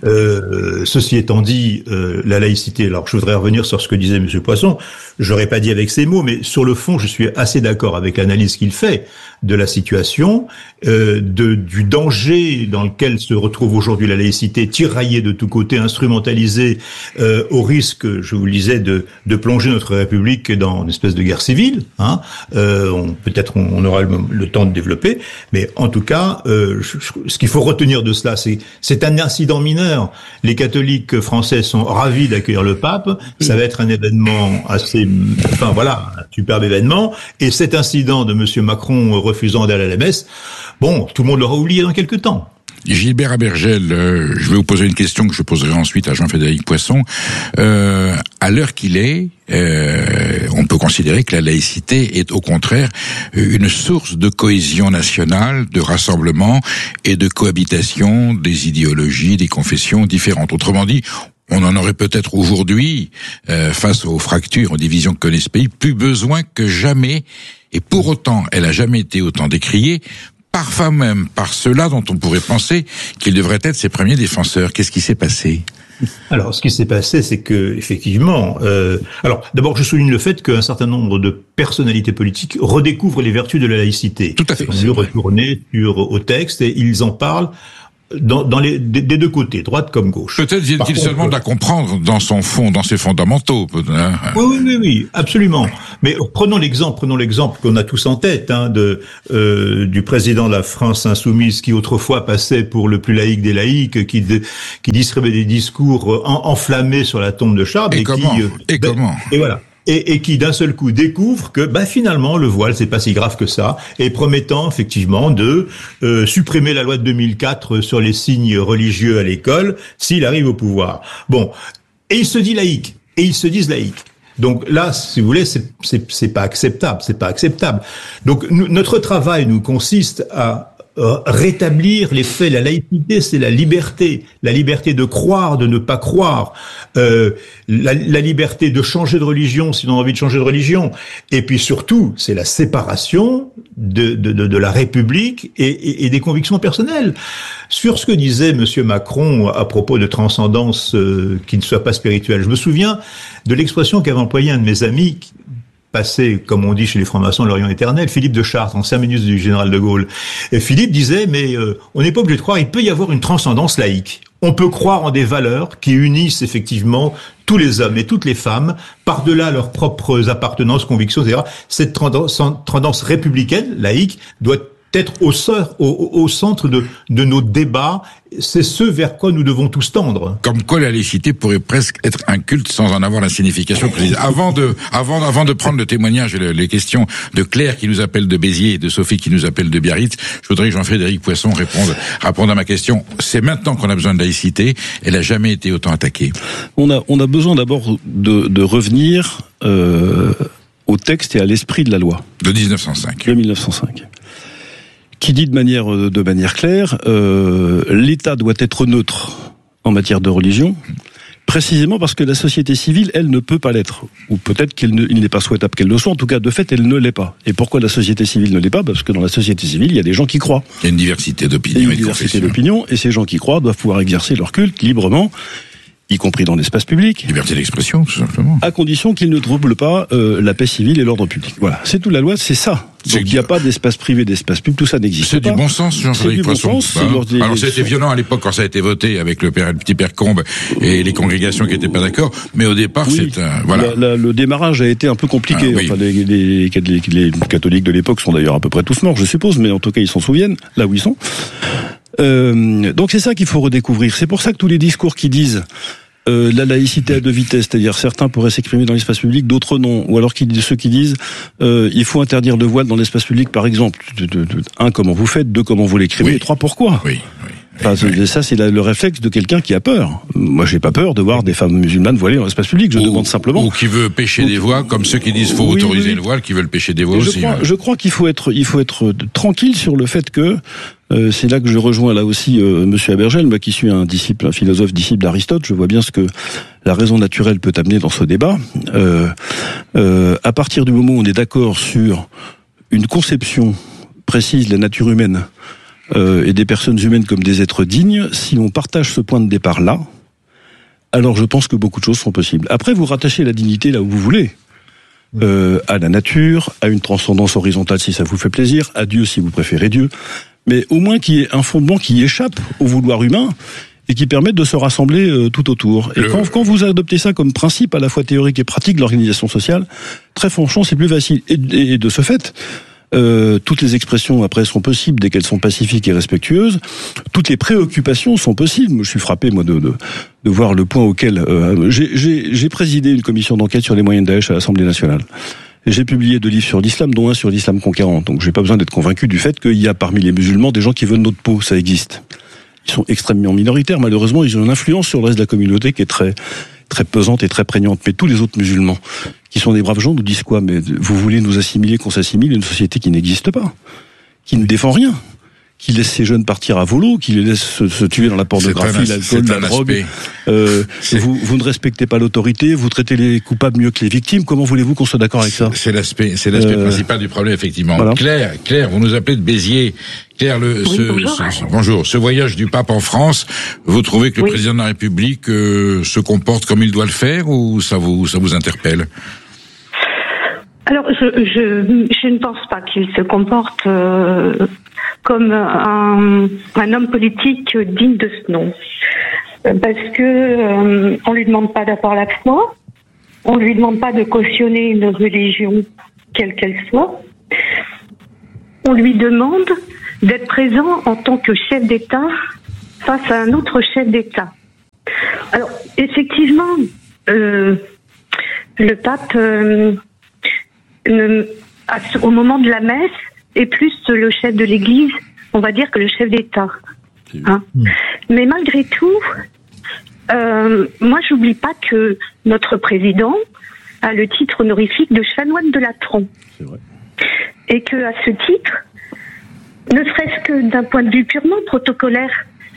Euh, ceci étant dit, euh, la laïcité, alors je voudrais revenir sur ce que disait M. Poisson, je l'aurais pas dit avec ces mots, mais sur le fond, je suis assez d'accord avec l'analyse qu'il fait de la situation, euh, de, du danger dans lequel se retrouve aujourd'hui la laïcité, tiraillée de tous côtés, instrumentalisée, euh, au risque, je vous le disais, de, de plonger notre République dans une espèce de guerre civile. Hein. Euh, on, peut-être on, on aura le, le temps de développer, mais en tout cas, euh, je, je, ce qu'il faut retenir de cela, c'est c'est un incident mineur. Les catholiques français sont ravis d'accueillir le pape. Ça va être un événement assez, enfin voilà, un superbe événement. Et cet incident de Monsieur Macron refusant d'aller à la messe, bon, tout le monde l'aura oublié dans quelques temps. Gilbert Abergel, euh, je vais vous poser une question que je poserai ensuite à Jean-Frédéric Poisson. Euh, à l'heure qu'il est, euh, on peut considérer que la laïcité est au contraire une source de cohésion nationale, de rassemblement et de cohabitation des idéologies, des confessions différentes. Autrement dit, on en aurait peut-être aujourd'hui, euh, face aux fractures, aux divisions que connaît ce pays, plus besoin que jamais, et pour autant, elle a jamais été autant décriée, parfois même par ceux-là dont on pourrait penser qu'ils devraient être ses premiers défenseurs. Qu'est-ce qui s'est passé ? Alors, ce qui s'est passé, c'est que effectivement, euh, alors d'abord, je souligne le fait qu'un certain nombre de personnalités politiques redécouvrent les vertus de la laïcité. Tout à fait. Ils ont dû retourner sur au texte et ils en parlent dans, dans les des, des deux côtés, droite comme gauche. Peut-être vient-il seulement de la comprendre dans son fond, dans ses fondamentaux. Hein. Oui, oui, oui, oui, absolument. Mais prenons l'exemple, prenons l'exemple qu'on a tous en tête, hein, de euh, du président de la France insoumise qui autrefois passait pour le plus laïque des laïcs, qui de, qui distribuait des discours en, enflammés sur la tombe de Charles et, et comment qui euh, et ben, comment et voilà. Et, et qui d'un seul coup découvre que bah finalement le voile c'est pas si grave que ça, et promettant effectivement de euh, supprimer la loi de deux mille quatre sur les signes religieux à l'école s'il arrive au pouvoir. Bon, et il se dit laïque, et ils se disent laïques. Donc là, si vous voulez, c'est c'est, c'est pas acceptable, c'est pas acceptable. Donc nous, notre travail nous consiste à Euh, rétablir les faits. La laïcité, c'est la liberté, la liberté de croire, de ne pas croire, euh, la, la liberté de changer de religion si on a envie de changer de religion, et puis surtout, c'est la séparation de, de, de, de la République et, et, et des convictions personnelles. Sur ce que disait Monsieur Macron à propos de transcendance euh, qui ne soit pas spirituelle, je me souviens de l'expression qu'avait employée un de mes amis, passé, comme on dit chez les francs-maçons, l'Orient éternel, Philippe de Chartres, ancien ministre du général de Gaulle. Et Philippe disait, mais euh, on n'est pas obligé de croire, il peut y avoir une transcendance laïque. On peut croire en des valeurs qui unissent effectivement tous les hommes et toutes les femmes, par-delà leurs propres appartenances, convictions, et cetera. Cette tendance, tendance républicaine, laïque, doit être au, au, au centre de, de nos débats. C'est ce vers quoi nous devons tous tendre. Comme quoi la laïcité pourrait presque être un culte sans en avoir la signification précise. Avant de, avant, avant de prendre le témoignage et le, les questions de Claire qui nous appelle de Béziers et de Sophie qui nous appelle de Biarritz, je voudrais que Jean-Frédéric Poisson réponde, réponde à ma question. C'est maintenant qu'on a besoin de laïcité. Elle n'a jamais été autant attaquée. On a, on a besoin d'abord de, de revenir euh, au texte et à l'esprit de la loi. De dix-neuf cent cinq. De mille neuf cent cinq. Qui dit de manière de manière claire, euh, l'État doit être neutre en matière de religion, précisément parce que la société civile, elle, ne peut pas l'être. Ou peut-être qu'il ne, il n'est pas souhaitable qu'elle le soit, en tout cas, de fait, elle ne l'est pas. Et pourquoi la société civile ne l'est pas ? Parce que dans la société civile, il y a des gens qui croient. Il y a une diversité d'opinions et et une diversité d'opinions, et ces gens qui croient doivent pouvoir exercer leur culte librement, y compris dans l'espace public. Liberté d'expression, tout simplement. À condition qu'ils ne troublent pas euh, la paix civile et l'ordre public. Voilà, c'est tout la loi, c'est ça. Donc il n'y a pas d'espace privé, d'espace public, tout ça n'existe c'est pas. C'est du bon sens, Jean-Frédéric Poisson. Bon sens, hein. Alors, Alors c'était violent à l'époque quand ça a été voté avec le, père, le petit père Combe et les congrégations qui n'étaient pas d'accord, mais au départ oui, c'est... Euh, voilà. La, la, le démarrage a été un peu compliqué. Ah, oui. Enfin, les, les, les, les catholiques de l'époque sont d'ailleurs à peu près tous morts, je suppose, mais en tout cas ils s'en souviennent, là où ils sont. Euh, donc c'est ça qu'il faut redécouvrir. C'est pour ça que tous les discours qui disent... Euh, la laïcité à deux vitesses, c'est-à-dire certains pourraient s'exprimer dans l'espace public, d'autres non. Ou alors qui, ceux qui disent euh, il faut interdire le voile dans l'espace public, par exemple. De, de, de, un, comment vous faites, deux, comment vous l'écrivez, oui. et trois, pourquoi. Oui, oui. Enfin, oui. Ça, c'est la, le réflexe de quelqu'un qui a peur. Moi, j'ai pas peur de voir des femmes musulmanes voilées dans l'espace public. Je ou, demande simplement. Ou qui veut pêcher ou, des voix, comme ceux qui disent faut oui, autoriser oui. le voile, qui veulent pêcher des voix je aussi. Crois, ouais. Je crois qu'il faut être, il faut être tranquille sur le fait que euh, c'est là que je rejoins là aussi euh, Monsieur Abergel, moi qui suis un disciple, un philosophe disciple d'Aristote. Je vois bien ce que la raison naturelle peut amener dans ce débat. Euh, euh, à partir du moment où on est d'accord sur une conception précise de la nature humaine. Euh, et des personnes humaines comme des êtres dignes, si on partage ce point de départ-là, alors je pense que beaucoup de choses sont possibles. Après, vous rattachez la dignité là où vous voulez, euh, à la nature, à une transcendance horizontale si ça vous fait plaisir, à Dieu si vous préférez Dieu, mais au moins qu'il y ait un fondement qui échappe au vouloir humain et qui permette de se rassembler euh, tout autour. Et Le... quand, quand vous adoptez ça comme principe à la fois théorique et pratique de l'organisation sociale, très franchement, c'est plus facile. Et, et, et de ce fait... Euh, toutes les expressions après sont possibles dès qu'elles sont pacifiques et respectueuses. Toutes les préoccupations sont possibles. Je suis frappé moi de de, de voir le point auquel euh, j'ai, j'ai, j'ai présidé une commission d'enquête sur les moyens de Daesh à l'Assemblée nationale. Et j'ai publié deux livres sur l'islam, dont un sur l'islam conquérant. Donc j'ai pas besoin d'être convaincu du fait qu'il y a parmi les musulmans des gens qui veulent notre peau. Ça existe. Ils sont extrêmement minoritaires. Malheureusement, ils ont une influence sur le reste de la communauté qui est très très pesante et très prégnante. Mais tous les autres musulmans, qui sont des braves gens, nous disent quoi ? Mais vous voulez nous assimiler, qu'on s'assimile à une société qui n'existe pas, qui ne défend rien, qui laisse ces jeunes partir à volo, qui les laisse se, se tuer dans la pornographie, l'alcool, la drogue. Euh, vous, vous ne respectez pas l'autorité, vous traitez les coupables mieux que les victimes. Comment voulez-vous qu'on soit d'accord avec ça ? C'est l'aspect, c'est l'aspect euh, principal du problème, effectivement. Voilà. Claire, Claire, vous nous appelez de Béziers. Claire, le, oui, ce, bonjour. Ce, bonjour. Ce voyage du pape en France, vous trouvez que le oui. président de la République euh, se comporte comme il doit le faire, ou ça vous ça vous interpelle? Alors, je, je, je ne pense pas qu'il se comporte euh, comme un, un homme politique digne de ce nom, parce que euh, on lui demande pas d'avoir la foi, on lui demande pas de cautionner une religion quelle qu'elle soit, on lui demande d'être présent en tant que chef d'État face à un autre chef d'État. Alors, effectivement, euh, le pape, euh, ne, à, au moment de la messe, est plus le chef de l'Église, on va dire, que le chef d'État. Hein. Mais malgré tout, euh, moi, j'oublie pas que notre président a le titre honorifique de chanoine de Latran. C'est vrai. Et que, à ce titre, ne serait-ce que d'un point de vue purement protocolaire,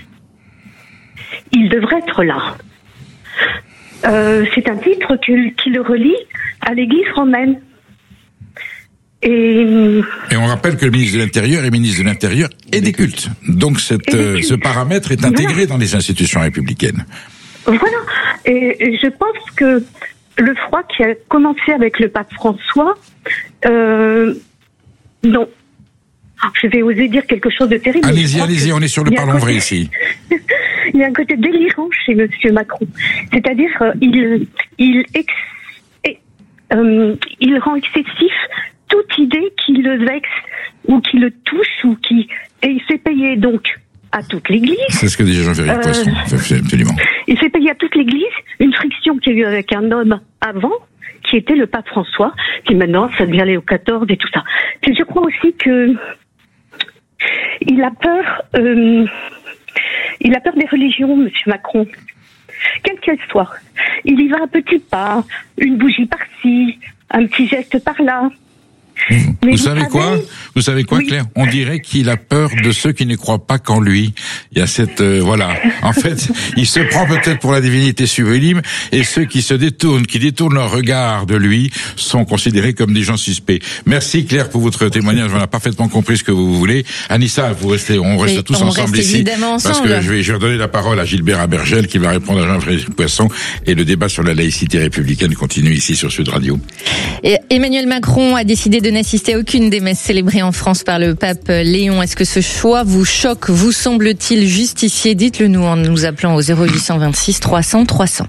il devrait être là. Euh, c'est un titre qui, qui le relie à l'Église romaine. Et, et on rappelle que le ministre de l'Intérieur est ministre de l'Intérieur et des cultes. Donc cette, euh, ce paramètre est intégré voilà. dans les institutions républicaines. Voilà. Et, et je pense que le froid qui a commencé avec le pape François, euh, non. Je vais oser dire quelque chose de terrible. Allez-y, allez-y, on est sur le parlons vrai ici. Il y a un côté délirant chez Monsieur Macron. C'est-à-dire, euh, il, il, ex, et, euh, il rend excessif toute idée qui le vexe ou qui le touche ou qui, et il fait payer donc à toute l'Église. C'est ce que disait Jean-Philippe euh, Poisson, absolument. Il fait payer à toute l'Église une friction qu'il y a eu avec un homme avant, qui était le pape François, qui maintenant ça devient Léo quatorze et tout ça. Puis je crois aussi que il a peur, euh, il a peur des religions, Monsieur Macron, quelles qu'elles soient. Il y va un petit pas, une bougie par-ci, un petit geste par-là. Mmh. Vous, vous savez quoi Vous savez quoi, oui. Claire? On dirait qu'il a peur de ceux qui ne croient pas qu'en lui. Il y a cette euh, voilà. En fait, il se prend peut-être pour la divinité sublime, et ceux qui se détournent, qui détournent leur regard de lui, sont considérés comme des gens suspects. Merci Claire pour votre témoignage. On a parfaitement compris ce que vous voulez. Anissa, vous restez, on reste oui, tous on ensemble reste ici, ensemble. parce que je vais, je vais redonner la parole à Gilbert Abergel qui va répondre à Jean-Philippe Poisson, et le débat sur la laïcité républicaine continue ici sur Sud Radio. Et Emmanuel Macron a décidé de n'assister à aucune des messes célébrées en France par le pape Léon. Est-ce que ce choix vous choque, vous semble-t-il justifié? Dites-le nous en nous appelant au zéro huit cent vingt-six trois cents trois cents.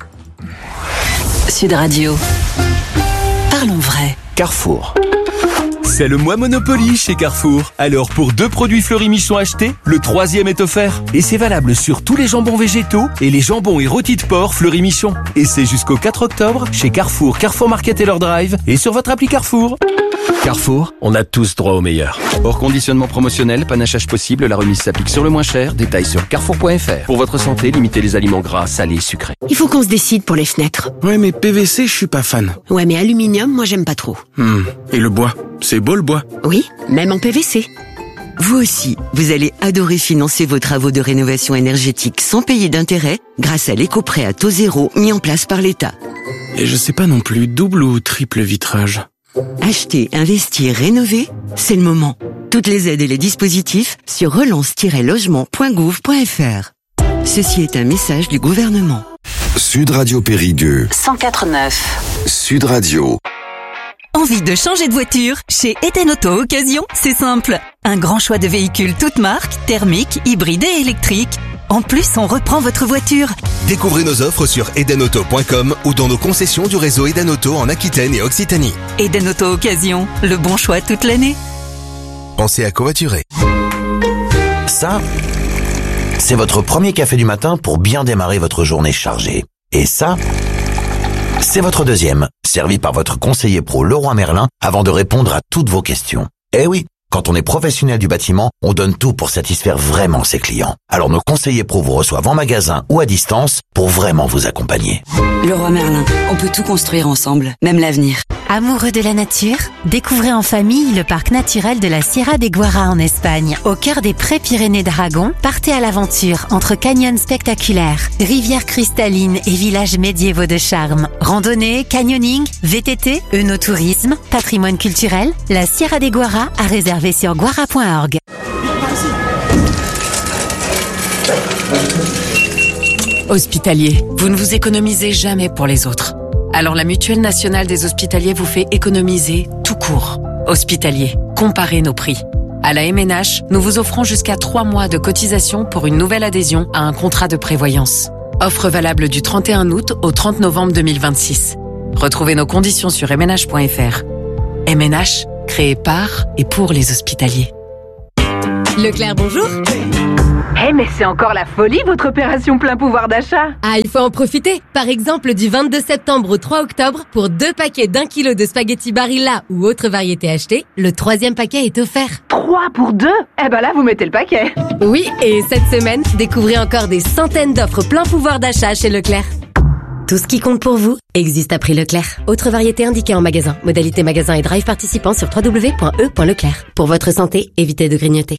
Sud Radio. Parlons vrai. Carrefour. C'est le mois Monopoly chez Carrefour. Alors pour deux produits Fleury Michon achetés, le troisième est offert. Et c'est valable sur tous les jambons végétaux et les jambons et rôtis de porc Fleury Michon. Et c'est jusqu'au quatre octobre chez Carrefour, Carrefour Market et leur drive et sur votre appli Carrefour. Carrefour, on a tous droit au meilleur. Hors conditionnement promotionnel, panachage possible, la remise s'applique sur le moins cher. Détails sur carrefour point f r. Pour votre santé, limitez les aliments gras, salés et sucrés. Il faut qu'on se décide pour les fenêtres. Ouais, mais P V C, je suis pas fan. Ouais, mais aluminium, moi j'aime pas trop. Hmm. Et le bois? C'est beau le bois? Oui, même en P V C. Vous aussi, vous allez adorer financer vos travaux de rénovation énergétique sans payer d'intérêt grâce à l'éco-prêt à taux zéro mis en place par l'État. Et je sais pas non plus, double ou triple vitrage? Acheter, investir, rénover, c'est le moment. Toutes les aides et les dispositifs sur relance tiret logement point gouv point f r. Ceci est un message du gouvernement. Sud Radio Périgueux. cent quatre neuf. Sud Radio. Envie de changer de voiture? Chez Eden Auto Occasion, c'est simple. Un grand choix de véhicules toutes marques, thermiques, hybrides et électriques. En plus, on reprend votre voiture. Découvrez nos offres sur eden auto point com ou dans nos concessions du réseau Eden Auto en Aquitaine et Occitanie. Eden Auto Occasion, le bon choix toute l'année. Pensez à covoiturer. Ça, c'est votre premier café du matin pour bien démarrer votre journée chargée. Et ça, c'est votre deuxième, servi par votre conseiller pro Leroy Merlin avant de répondre à toutes vos questions. Eh oui, quand on est professionnel du bâtiment, on donne tout pour satisfaire vraiment ses clients. Alors nos conseillers pro vous reçoivent en magasin ou à distance pour vraiment vous accompagner. Leroy Merlin, on peut tout construire ensemble, même l'avenir. Amoureux de la nature? Découvrez en famille le parc naturel de la Sierra de Guara en Espagne. Au cœur des Pré-Pyrénées d'Aragon, partez à l'aventure entre canyons spectaculaires, rivières cristallines et villages médiévaux de charme. Randonnée, canyoning, V T T, œnotourisme, patrimoine culturel, la Sierra de Guara à réserver sur guara point org. Hospitalier, vous ne vous économisez jamais pour les autres. Alors la Mutuelle nationale des hospitaliers vous fait économiser tout court. Hospitalier, comparez nos prix. À la M N H, nous vous offrons jusqu'à trois mois de cotisation pour une nouvelle adhésion à un contrat de prévoyance. Offre valable du trente et un août au trente novembre deux mille vingt-six. Retrouvez nos conditions sur m n h point f r. M N H, créé par et pour les hospitaliers. Leclerc, bonjour. Eh hey, mais c'est encore la folie votre opération plein pouvoir d'achat. Ah, il faut en profiter. Par exemple, du vingt-deux septembre au trois octobre, pour deux paquets d'un kilo de spaghettis Barilla ou autre variété achetée, le troisième paquet est offert. Trois pour deux? Eh ben là, vous mettez le paquet. Oui, et cette semaine, découvrez encore des centaines d'offres plein pouvoir d'achat chez Leclerc. Tout ce qui compte pour vous existe à prix Leclerc. Autre variété indiquée en magasin. Modalité magasin et drive participant sur w w w point e point leclerc. Pour votre santé, évitez de grignoter.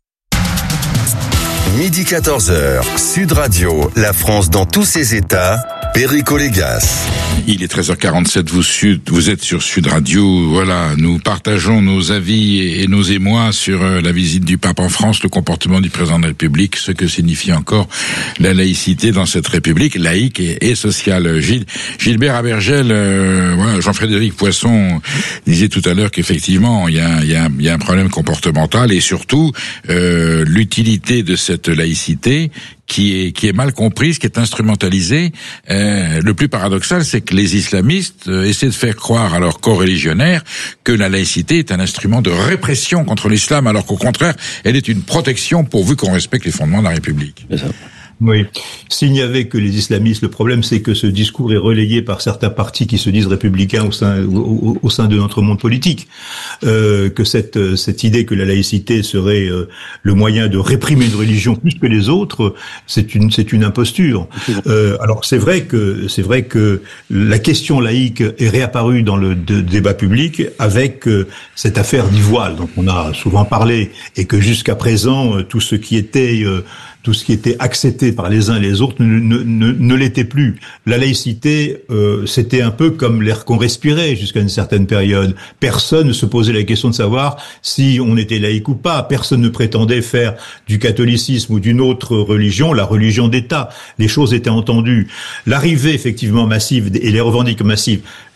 Midi quatorze heures, Sud Radio, la France dans tous ses états, Perico Légas. Il est treize heures quarante-sept, vous, Sud, vous êtes sur Sud Radio. Voilà, nous partageons nos avis et nos émois sur la visite du pape en France, le comportement du président de la République, ce que signifie encore la laïcité dans cette République laïque et, et sociale. Gilles, Gilbert Abergel, euh, voilà, Jean-Frédéric Poisson disait tout à l'heure qu'effectivement il y a, il y a, il y a un problème comportemental et surtout euh, l'utilité de cette laïcité qui est qui est mal comprise, qui est instrumentalisée. Euh, le plus paradoxal, c'est que les islamistes euh, essaient de faire croire à leurs coreligionnaires que la laïcité est un instrument de répression contre l'islam, alors qu'au contraire, elle est une protection pourvu qu'on respecte les fondements de la République. C'est ça. Oui. S'il n'y avait que les islamistes, le problème c'est que ce discours est relayé par certains partis qui se disent républicains au sein, au, au sein de notre monde politique. Euh, que cette, cette idée que la laïcité serait euh, le moyen de réprimer une religion plus que les autres, c'est une, c'est une imposture. Euh, alors c'est vrai que, c'est vrai que la question laïque est réapparue dans le de, débat public avec euh, cette affaire du voile dont on a souvent parlé et que jusqu'à présent euh, tout ce qui était euh, tout ce qui était accepté par les uns et les autres ne, ne, ne, ne l'était plus. La laïcité, euh, c'était un peu comme l'air qu'on respirait jusqu'à une certaine période. Personne ne se posait la question de savoir si on était laïque ou pas. Personne ne prétendait faire du catholicisme ou d'une autre religion la religion d'État. Les choses étaient entendues. L'arrivée effectivement massive et les revendications massives,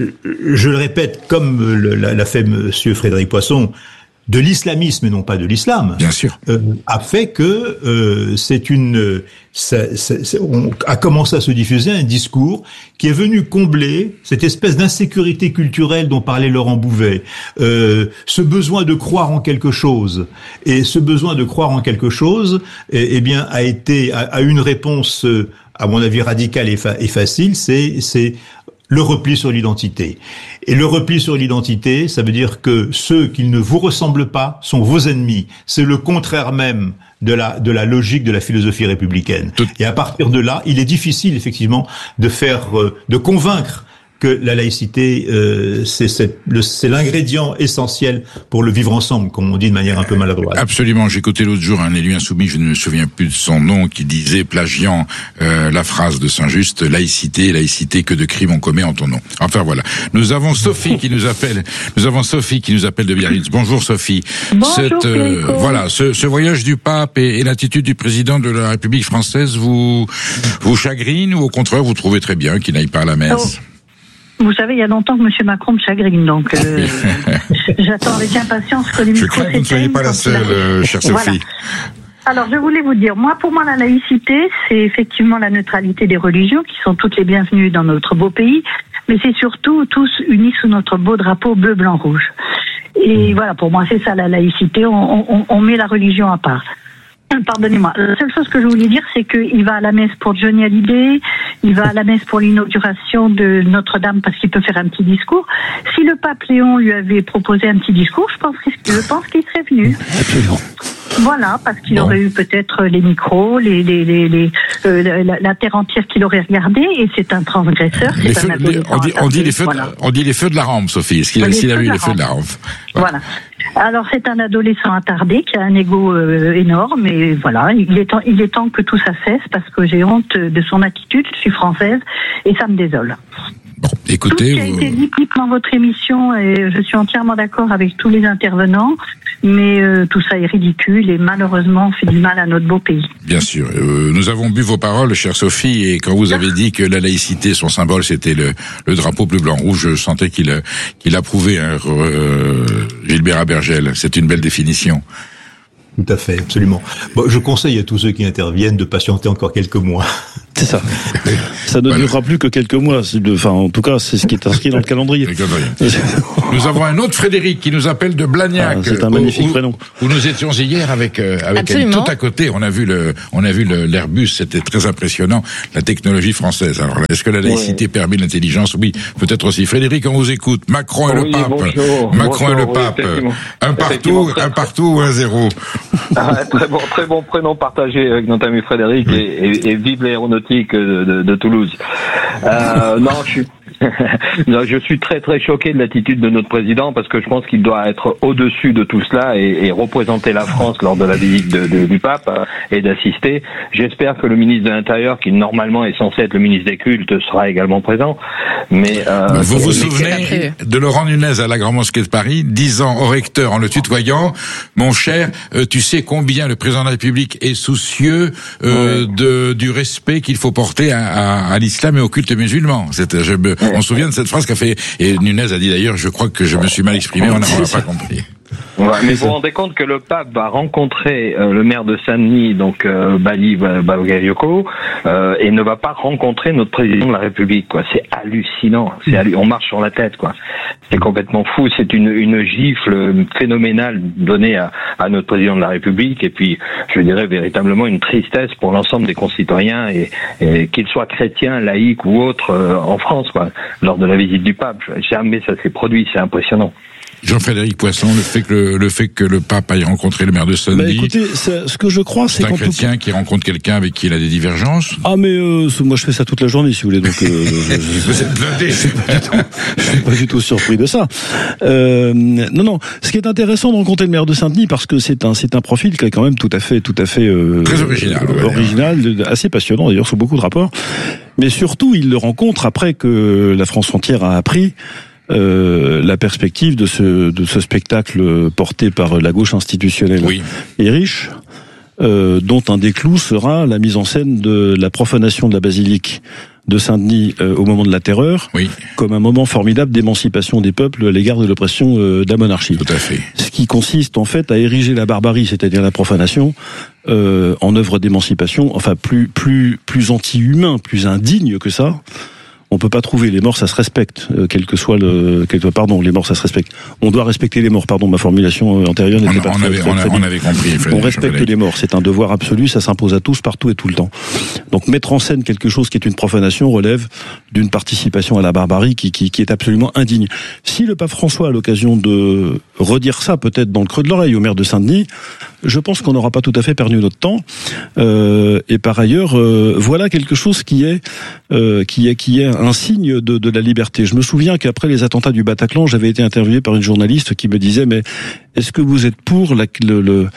je le répète, comme l'a fait Monsieur Frédéric Poisson, de l'islamisme et non pas de l'islam, bien sûr, euh, a fait que euh, c'est une, ça, ça, ça, on a commencé à se diffuser un discours qui est venu combler cette espèce d'insécurité culturelle dont parlait Laurent Bouvet, euh, ce besoin de croire en quelque chose, et ce besoin de croire en quelque chose, eh, eh bien, a été a, a une réponse, euh, à mon avis radicale et, fa- et facile, c'est c'est le repli sur l'identité. Et le repli sur l'identité, ça veut dire que ceux qui ne vous ressemblent pas sont vos ennemis. C'est le contraire même de la de la logique de la philosophie républicaine. Tout... Et à partir de là, il est difficile effectivement de faire euh, de convaincre que la laïcité, euh, c'est, c'est, le, c'est l'ingrédient essentiel pour le vivre ensemble, comme on dit de manière un peu maladroite. Absolument. J'ai écouté l'autre jour un élu insoumis, je ne me souviens plus de son nom, qui disait, plagiant euh, la phrase de Saint-Just, laïcité, laïcité, que de crimes on commet en ton nom. Enfin voilà. Nous avons Sophie qui nous appelle. Nous avons Sophie qui nous appelle de Biarritz. Bonjour Sophie. Bonjour. Cette, euh, voilà, ce, ce voyage du pape et, et l'attitude du président de la République française vous vous chagrine ou au contraire vous trouvez très bien qu'il n'aille pas à la messe? Oh. Vous savez, il y a longtemps que M. Macron me chagrine, donc euh, j'attends avec impatience que les micros s'éteignent. Je crains que vous ne soyez pas la seule, euh, chère Sophie. Voilà. Alors, je voulais vous dire, moi, pour moi, la laïcité, c'est effectivement la neutralité des religions, qui sont toutes les bienvenues dans notre beau pays, mais c'est surtout tous unis sous notre beau drapeau bleu, blanc, rouge. Et voilà, pour moi, c'est ça la laïcité, on, on, on met la religion à part. Pardonnez-moi. La seule chose que je voulais dire, c'est qu'il va à la messe pour Johnny Hallyday, il va à la messe pour l'inauguration de Notre-Dame parce qu'il peut faire un petit discours. Si le pape Léon lui avait proposé un petit discours, je pense, je pense qu'il serait venu. Absolument. Voilà, parce qu'il bon. aurait eu peut-être les micros, les, les, les, les euh, la, la terre entière qu'il aurait regardé, et c'est un transgresseur. C'est les un feux, les, on, dit, on, dit les feux voilà. de, on dit les feux de la rampe, Sophie. Est-ce qu'il a, s'il a eu les feux de la rampe? Voilà. voilà. Alors c'est un adolescent attardé qui a un ego euh, énorme, et voilà, il est temps, il est temps que tout ça cesse parce que j'ai honte de son attitude. Je suis française et ça me désole. Bon, Écoutez, tout ce qui a vous... été dit dans votre émission, et je suis entièrement d'accord avec tous les intervenants, mais euh, tout ça est ridicule et malheureusement fait du mal à notre beau pays. Bien sûr. Euh, nous avons bu vos paroles, chère Sophie, et quand vous avez dit que la laïcité, son symbole, c'était le, le drapeau bleu, blanc, rouge, je sentais qu'il, qu'il approuvait hein, euh, Gilbert Abergel. C'est une belle définition. Tout à fait, absolument. Bon, je conseille à tous ceux qui interviennent de patienter encore quelques mois. C'est ça. Ça ne voilà. durera plus que quelques mois. Le, enfin, en tout cas, c'est ce qui est inscrit dans le calendrier. Nous avons un autre Frédéric qui nous appelle de Blagnac. Ah, c'est un magnifique où, prénom. Où nous étions hier avec euh, avec elle tout à côté. On a vu le, on a vu le, l'Airbus. C'était très impressionnant. La technologie française. Alors, est-ce que la laïcité ouais. permet l'intelligence? Oui, peut-être aussi. Frédéric, on vous écoute. Macron et oui, le pape. Bonjour. Macron bonjour, et le pape. Oui, un partout, un partout ou un zéro. Ah, très bon, très bon prénom partagé avec notre ami Frédéric et, et, et vive l'aéronautique de, de, de Toulouse. Euh, non, je suis, non, je suis très très choqué de l'attitude de notre président parce que je pense qu'il doit être au-dessus de tout cela et, et représenter la France lors de la visite de, de, du pape euh, et d'assister. J'espère que le ministre de l'Intérieur, qui normalement est censé être le ministre des Cultes, sera également présent. Mais euh, vous vous souvenez de Laurent Nunez à la Grande Mosquée de Paris, disant au recteur en le tutoyant, mon cher, euh, tu sais combien le président de la République est soucieux euh, ouais. de du respect qu'il faut porter à, à, à l'islam et au culte musulman. C'était, je me, ouais. On se souvient de cette phrase qu'a fait, et Nunez a dit d'ailleurs, je crois que je me suis mal exprimé, on n'a pas compris. Ouais, mais vous vous rendez compte que le pape va rencontrer euh, le maire de Saint-Denis, donc euh, Bali Bagayoko, euh, et ne va pas rencontrer notre président de la République, quoi. C'est hallucinant. C'est hallu- on marche sur la tête, quoi. C'est complètement fou. C'est une, une gifle phénoménale donnée à, à notre président de la République, et puis, je dirais véritablement une tristesse pour l'ensemble des concitoyens, et, et qu'ils soient chrétiens, laïcs ou autres, euh, en France, quoi. Lors de la visite du pape, jamais ça s'est produit. C'est impressionnant. Jean-Frédéric Poisson, le fait que le, le fait que le pape aille rencontrer le maire de Saint-Denis. Bah écoutez, ce que je crois, c'est, c'est un chrétien tout... qui rencontre quelqu'un avec qui il a des divergences. Ah mais euh, moi je fais ça toute la journée, si vous voulez. Donc euh, je, je, vous êtes blindé. Je suis pas du tout, je suis pas du tout surpris de ça. Euh, non non, ce qui est intéressant de rencontrer le maire de Saint-Denis, parce que c'est un c'est un profil qui est quand même tout à fait tout à fait euh, très original, euh, original, assez passionnant d'ailleurs sur beaucoup de rapports. Mais surtout, il le rencontre après que la France entière a appris. Euh, la perspective de ce de ce spectacle porté par la gauche institutionnelle oui. et riche, euh, dont un des clous sera la mise en scène de la profanation de la basilique de Saint-Denis euh, au moment de la Terreur, oui. comme un moment formidable d'émancipation des peuples à l'égard de l'oppression euh, de la monarchie. Tout à fait. Ce qui consiste en fait à ériger la barbarie, c'est-à-dire la profanation, euh, en œuvre d'émancipation, enfin plus plus plus anti-humain, plus indigne que ça. On peut pas trouver les morts, ça se respecte, euh, quel que soit le, quel, pardon, les morts, ça se respecte. On doit respecter les morts, pardon, ma formulation antérieure n'était on, pas on très, avait, très, on, très on avait compris. On respecte les morts, c'est un devoir absolu, ça s'impose à tous, partout et tout le temps. Donc mettre en scène quelque chose qui est une profanation relève d'une participation à la barbarie qui, qui, qui est absolument indigne. Si le pape François a l'occasion de redire ça, peut-être dans le creux de l'oreille au maire de Saint-Denis, je pense qu'on n'aura pas tout à fait perdu notre temps. Euh, et par ailleurs, euh, voilà quelque chose qui est, euh, qui est, qui est un signe de, de la liberté. Je me souviens qu'après les attentats du Bataclan, j'avais été interviewé par une journaliste qui me disait, mais est-ce que vous êtes pour la, le, le,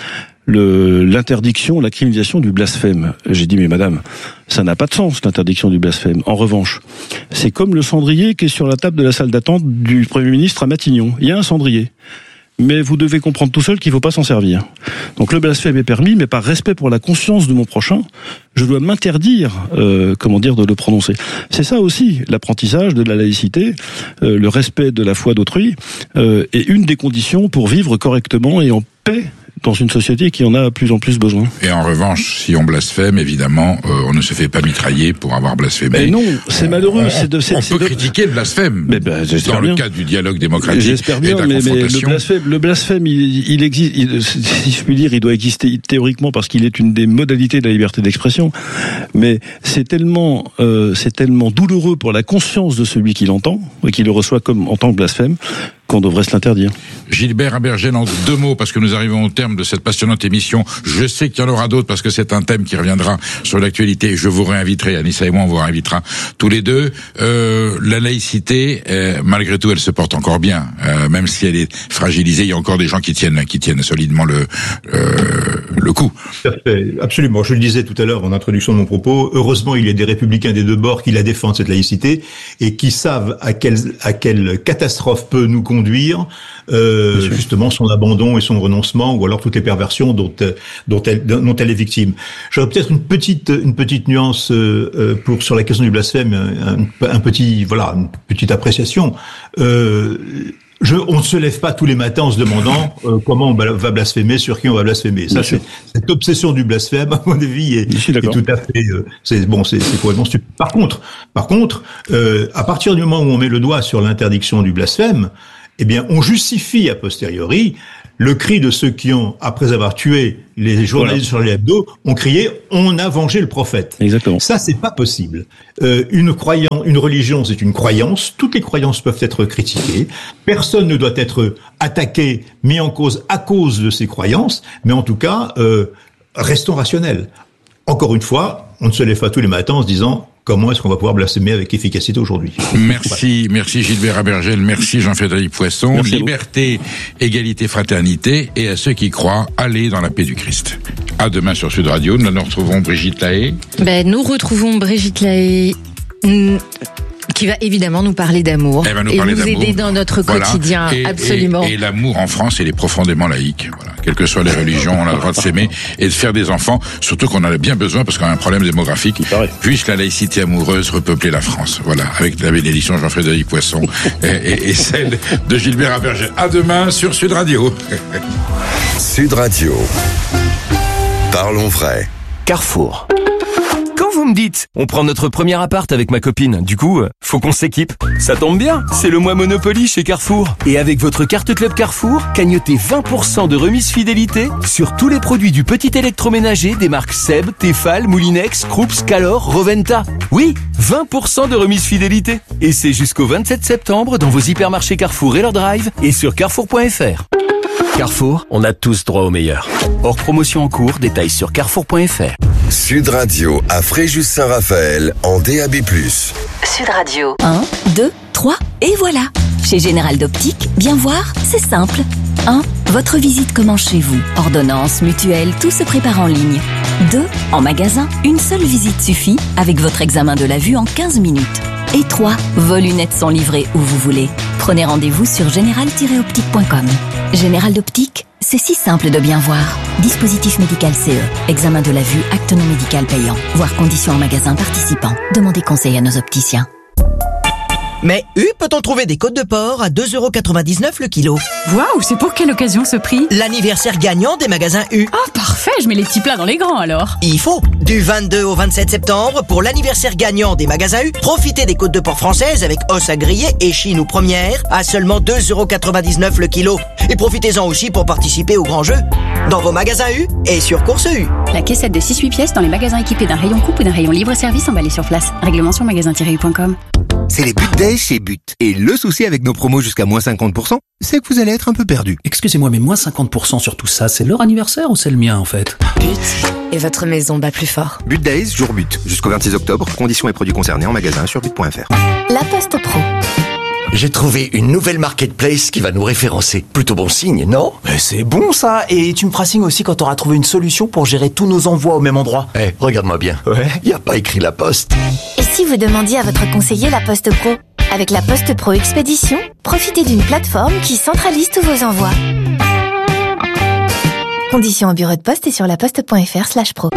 le, l'interdiction, la criminalisation du blasphème? J'ai dit, mais madame, ça n'a pas de sens, l'interdiction du blasphème. En revanche, c'est comme le cendrier qui est sur la table de la salle d'attente du Premier ministre à Matignon. Il y a un cendrier. Mais vous devez comprendre tout seul qu'il ne faut pas s'en servir. Donc le blasphème est permis, mais par respect pour la conscience de mon prochain, je dois m'interdire, euh, comment dire, de le prononcer. C'est ça aussi, l'apprentissage de la laïcité, euh, le respect de la foi d'autrui, euh, est une des conditions pour vivre correctement et en paix dans une société qui en a de plus en plus besoin. Et en revanche, si on blasphème, évidemment, euh, on ne se fait pas mitrailler pour avoir blasphémé. Mais non, c'est on, malheureux. On, c'est de, c'est, on c'est peut de... critiquer le blasphème mais ben, dans bien. le cadre du dialogue démocratique j'espère bien, et de la mais, confrontation. Mais le blasphème, le blasphème il, il existe, il, si je puis dire, il doit exister théoriquement parce qu'il est une des modalités de la liberté d'expression. Mais c'est tellement, euh, c'est tellement douloureux pour la conscience de celui qui l'entend et qui le reçoit comme en tant que blasphème, qu'on devrait se l'interdire. Gilbert Abergel, en deux mots, parce que nous arrivons au terme de cette passionnante émission. Je sais qu'il y en aura d'autres, parce que c'est un thème qui reviendra sur l'actualité. Je vous réinviterai, Anissa et moi, on vous réinvitera tous les deux. Euh, la laïcité, euh, malgré tout, elle se porte encore bien, euh, même si elle est fragilisée. Il y a encore des gens qui tiennent, qui tiennent solidement le euh, le coup. Tout à fait, absolument. Je le disais tout à l'heure en introduction de mon propos. Heureusement, il y a des républicains des deux bords qui la défendent, cette laïcité, et qui savent à quelle à quelle catastrophe peut nous conduire. Euh, justement son abandon et son renoncement, ou alors toutes les perversions dont dont elle dont elle est victime. J'aurais peut-être une petite une petite nuance euh, pour sur la question du blasphème, un, un petit voilà une petite appréciation. Euh, Je, on ne se lève pas tous les matins en se demandant euh, comment on va blasphémer, sur qui on va blasphémer. Ça, c'est, cette obsession du blasphème, à mon avis, est, est tout à fait. Euh, c'est bon, c'est, c'est complètement stupide. Par contre, par contre, euh, à partir du moment où on met le doigt sur l'interdiction du blasphème, eh bien, on justifie a posteriori le cri de ceux qui ont, après avoir tué les journalistes voilà. sur les Hebdo, ont crié « on a vengé le prophète ». Exactement. Ça, c'est pas possible. Euh, une croyance, une religion, c'est une croyance. Toutes les croyances peuvent être critiquées. Personne ne doit être attaqué, mis en cause à cause de ses croyances. Mais en tout cas, euh, restons rationnels. Encore une fois, on ne se lève pas tous les matins en se disant « comment est-ce qu'on va pouvoir blasphémer avec efficacité aujourd'hui ?» Merci, voilà. Merci Gilbert Abergel, merci Jean-Frédéric Poisson. Merci Liberté, égalité, fraternité, et à ceux qui croient, allez dans la paix du Christ. À demain sur Sud Radio, nous nous retrouvons Brigitte Lahaye. Ben, nous retrouvons Brigitte Lahaye, qui va évidemment nous parler d'amour. Elle va nous et parler nous d'amour. aider dans notre voilà. quotidien, et, absolument. Et, et l'amour en France, il est profondément laïque. Voilà. Quelles que soient les religions, on a le droit de s'aimer et de faire des enfants, surtout qu'on en a bien besoin parce qu'on a un problème démographique. Puisse la laïcité amoureuse repeupler la France. Voilà, avec la bénédiction de Jean-Frédéric Poisson et, et, et celle de Gilbert Abergel. À demain sur Sud Radio. Sud Radio. Parlons vrai. Carrefour. Quand vous me dites, on prend notre premier appart avec ma copine, du coup, faut qu'on s'équipe. Ça tombe bien, c'est le mois Monopoly chez Carrefour. Et avec votre carte Club Carrefour, cagnotez vingt pour cent de remise fidélité sur tous les produits du petit électroménager des marques Seb, Tefal, Moulinex, Krups, Calor, Roventa. Oui, vingt pour cent de remise fidélité. Et c'est jusqu'au vingt-sept septembre dans vos hypermarchés Carrefour et leur drive et sur carrefour point f r. Carrefour, on a tous droit au meilleur. Hors promotion en cours, détails sur carrefour point f r. Sud Radio à Fréjus-Saint-Raphaël en D A B plus. Sud Radio. un, deux, trois, et voilà. Chez Général d'Optique, bien voir, c'est simple. un. Votre visite commence chez vous. Ordonnance, mutuelle, tout se prépare en ligne. deux. En magasin, une seule visite suffit avec votre examen de la vue en quinze minutes. Et trois. Vos lunettes sont livrées où vous voulez. Prenez rendez-vous sur général tiret optique point com. Général d'Optique, c'est si simple de bien voir. Dispositif médical C E. Examen de la vue, acte non médical payant. Voir conditions en magasin participant. Demandez conseil à nos opticiens. Mais U, peut-on trouver des côtes de porc à deux euros quatre-vingt-dix-neuf le kilo? Waouh, c'est pour quelle occasion ce prix? L'anniversaire gagnant des magasins U. Ah, oh, parfait, je mets les petits plats dans les grands alors. Il faut. Du vingt-deux au vingt-sept septembre, pour l'anniversaire gagnant des magasins U, profitez des côtes de porc françaises avec os à griller, échine ou première, à seulement deux euros quatre-vingt-dix-neuf le kilo. Et profitez-en aussi pour participer au grand jeu. Dans vos magasins U et sur Course U. La caissette de six huit pièces dans les magasins équipés d'un rayon coupe ou d'un rayon libre-service emballé sur place. Règlement sur magasin tiret u point com. C'est les But Days chez But. Et le souci avec nos promos jusqu'à moins cinquante pour cent, c'est que vous allez être un peu perdu. Excusez-moi, mais moins cinquante pour cent sur tout ça, c'est leur anniversaire ou c'est le mien en fait? But. Et votre maison bat plus fort. But Days, jour But. Jusqu'au vingt-six octobre, conditions et produits concernés en magasin sur but point f r. La Poste Pro. J'ai trouvé une nouvelle marketplace qui va nous référencer. Plutôt bon signe, non? Mais c'est bon ça. Et tu me feras signe aussi quand t'auras trouvé une solution pour gérer tous nos envois au même endroit. Eh, hey, regarde-moi bien. Ouais. Y a pas écrit La Poste. Et si vous demandiez à votre conseiller La Poste Pro? Avec la Poste Pro Expédition, profitez d'une plateforme qui centralise tous vos envois. Conditions au bureau de poste et sur laposte point f r slash pro.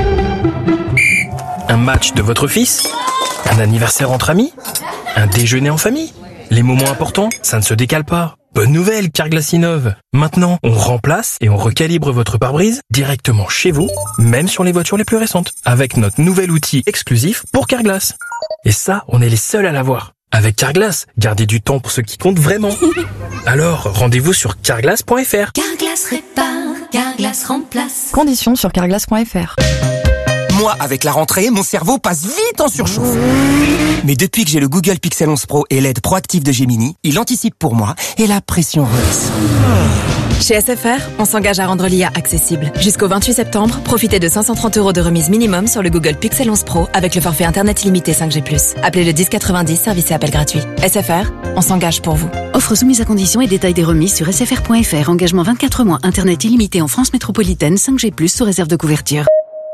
Un match de votre fils? Un anniversaire entre amis? Un déjeuner en famille? Les moments importants, ça ne se décale pas. Bonne nouvelle, Carglass innove. Maintenant, on remplace et on recalibre votre pare-brise directement chez vous, même sur les voitures les plus récentes, avec notre nouvel outil exclusif pour Carglass. Et ça, on est les seuls à l'avoir. Avec Carglass, gardez du temps pour ce qui compte vraiment. Alors, rendez-vous sur carglass point f r. Carglass répare, Carglass remplace. Conditions sur carglass point f r. Moi, avec la rentrée, mon cerveau passe vite en surchauffe. Mais depuis que j'ai le Google Pixel onze Pro et l'aide proactive de Gemini, il anticipe pour moi et la pression redescend. Chez S F R, on s'engage à rendre l'I A accessible. Jusqu'au vingt-huit septembre, profitez de cinq cent trente euros de remise minimum sur le Google Pixel onze Pro avec le forfait Internet illimité cinq G plus. Appelez le dix quatre-vingt-dix, service et appel gratuit. S F R, on s'engage pour vous. Offre soumise à conditions et détails des remises sur s f r point f r. Engagement vingt-quatre mois, Internet illimité en France métropolitaine, cinq G plus, sous réserve de couverture.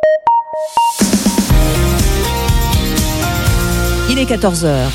Il est quatorze heures.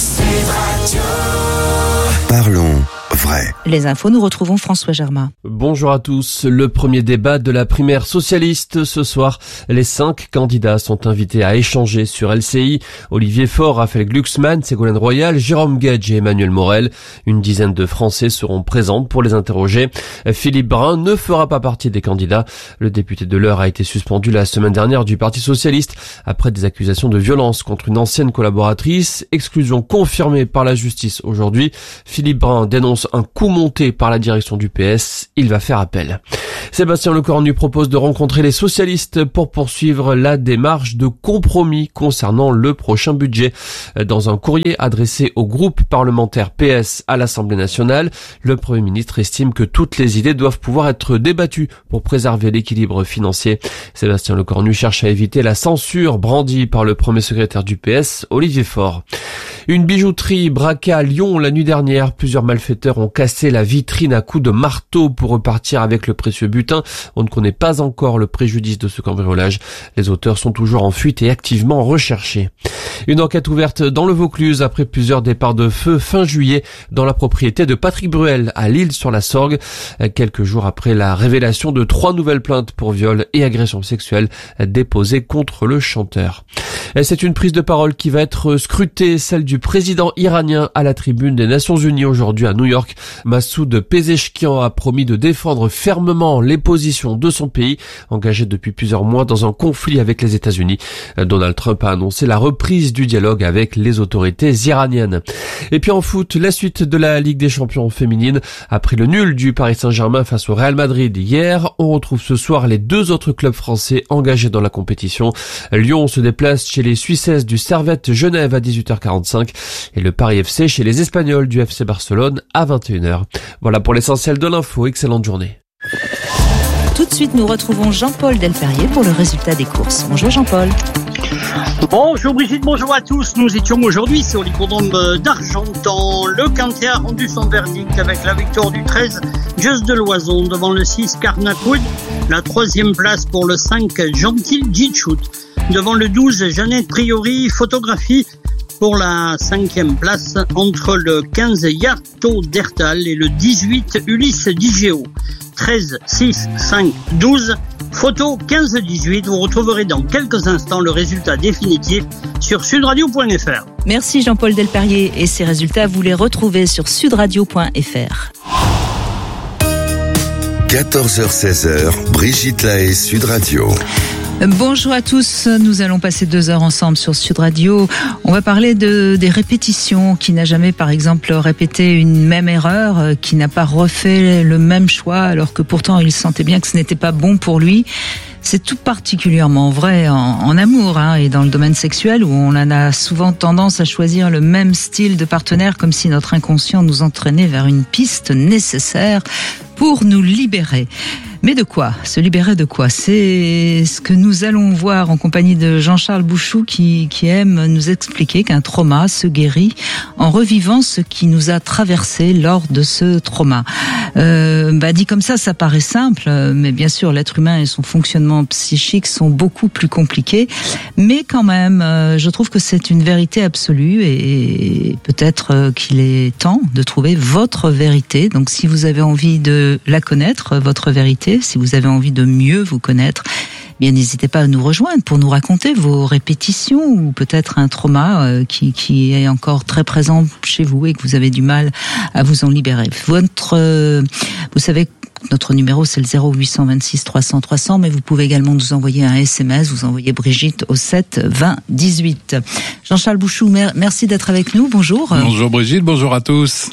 Parlons vrai. Les infos, nous retrouvons François Germain. Bonjour à tous. Le premier débat de la primaire socialiste ce soir. Les cinq candidats sont invités à échanger sur L C I. Olivier Faure, Raphaël Glucksmann, Ségolène Royal, Jérôme Gage et Emmanuel Morel. Une dizaine de Français seront présents pour les interroger. Philippe Brun ne fera pas partie des candidats. Le député de l'Eure a été suspendu la semaine dernière du Parti socialiste après des accusations de violence contre une ancienne collaboratrice. Exclusion confirmée par la justice aujourd'hui. Philippe Brun dénonce un coup monté par la direction du P S. Il va faire appel. Sébastien Lecornu propose de rencontrer les socialistes pour poursuivre la démarche de compromis concernant le prochain budget. Dans un courrier adressé au groupe parlementaire P S à l'Assemblée nationale, le Premier ministre estime que toutes les idées doivent pouvoir être débattues pour préserver l'équilibre financier. Sébastien Lecornu cherche à éviter la censure brandie par le premier secrétaire du P S, Olivier Faure. Une bijouterie braquée à Lyon la nuit dernière. Plusieurs malfaiteurs ont cassé la vitrine à coups de marteau pour repartir avec le précieux butin. On ne connaît pas encore le préjudice de ce cambriolage. Les auteurs sont toujours en fuite et activement recherchés. Une enquête ouverte dans le Vaucluse après plusieurs départs de feu fin juillet dans la propriété de Patrick Bruel à L'Isle-sur-la-Sorgue. Quelques jours après la révélation de trois nouvelles plaintes pour viol et agression sexuelle déposées contre le chanteur. C'est une prise de parole qui va être scrutée, celle du président iranien à la tribune des Nations Unies aujourd'hui à New York. Massoud Pezeshkian a promis de défendre fermement les positions de son pays, engagé depuis plusieurs mois dans un conflit avec les États-Unis. Donald Trump a annoncé la reprise du dialogue avec les autorités iraniennes. Et puis en foot, la suite de la Ligue des champions féminine. Après le nul du Paris Saint-Germain face au Real Madrid hier, on retrouve ce soir les deux autres clubs français engagés dans la compétition. Lyon se déplace chez les Suissesses du Servette Genève à dix-huit heures quarante-cinq et le Paris F C chez les Espagnols du F C Barcelone à vingt et une heures. Voilà pour l'essentiel de l'info. Excellente journée. Tout de suite, nous retrouvons Jean-Paul Delperrier pour le résultat des courses. Bonjour Jean-Paul. Bonjour Brigitte, bonjour à tous. Nous étions aujourd'hui sur l'hippodrome d'Argentan. Le Quintet a rendu son verdict avec la victoire du treize, Just de Loison, devant le six, Carnacoud. La troisième place pour le cinq, Gentil Jitchout. Devant le douze, Jeannette Priori, photographie pour la cinquième place entre le quinze, Yato Dertal et le dix-huit, Ulysse Digéo. treize, six, cinq, douze, photo quinze dix-huit. Vous retrouverez dans quelques instants le résultat définitif sur sudradio point f r. Merci Jean-Paul Delperrier et ces résultats, vous les retrouvez sur sudradio point f r. quatorze heures seize, Brigitte Lahaye, Sud Radio. Bonjour à tous, nous allons passer deux heures ensemble sur Sud Radio. On va parler de, des répétitions. Qui n'a jamais, par exemple, répété une même erreur, qui n'a pas refait le même choix, alors que pourtant il sentait bien que ce n'était pas bon pour lui. C'est tout particulièrement vrai en, en amour hein, et dans le domaine sexuel où on en a souvent tendance à choisir le même style de partenaire comme si notre inconscient nous entraînait vers une piste nécessaire pour nous libérer. Mais de quoi ? Se libérer de quoi ? C'est ce que nous allons voir en compagnie de Jean-Charles Bouchou qui, qui aime nous expliquer qu'un trauma se guérit en revivant ce qui nous a traversé lors de ce trauma. Euh, bah dit comme ça, ça paraît simple, mais bien sûr, l'être humain et son fonctionnement psychique sont beaucoup plus compliqués. Mais quand même, euh, je trouve que c'est une vérité absolue et peut-être qu'il est temps de trouver votre vérité. Donc si vous avez envie de la connaître, votre vérité, si vous avez envie de mieux vous connaître, bien n'hésitez pas à nous rejoindre pour nous raconter vos répétitions ou peut-être un trauma qui, qui est encore très présent chez vous et que vous avez du mal à vous en libérer. Votre, euh, vous savez, notre numéro c'est le zéro huit cent vingt-six trois cents trois cents, mais vous pouvez également nous envoyer un S M S, vous envoyez Brigitte au sept vingt dix-huit. Jean-Charles Bouchou, merci d'être avec nous, bonjour. Bonjour Brigitte, bonjour à tous.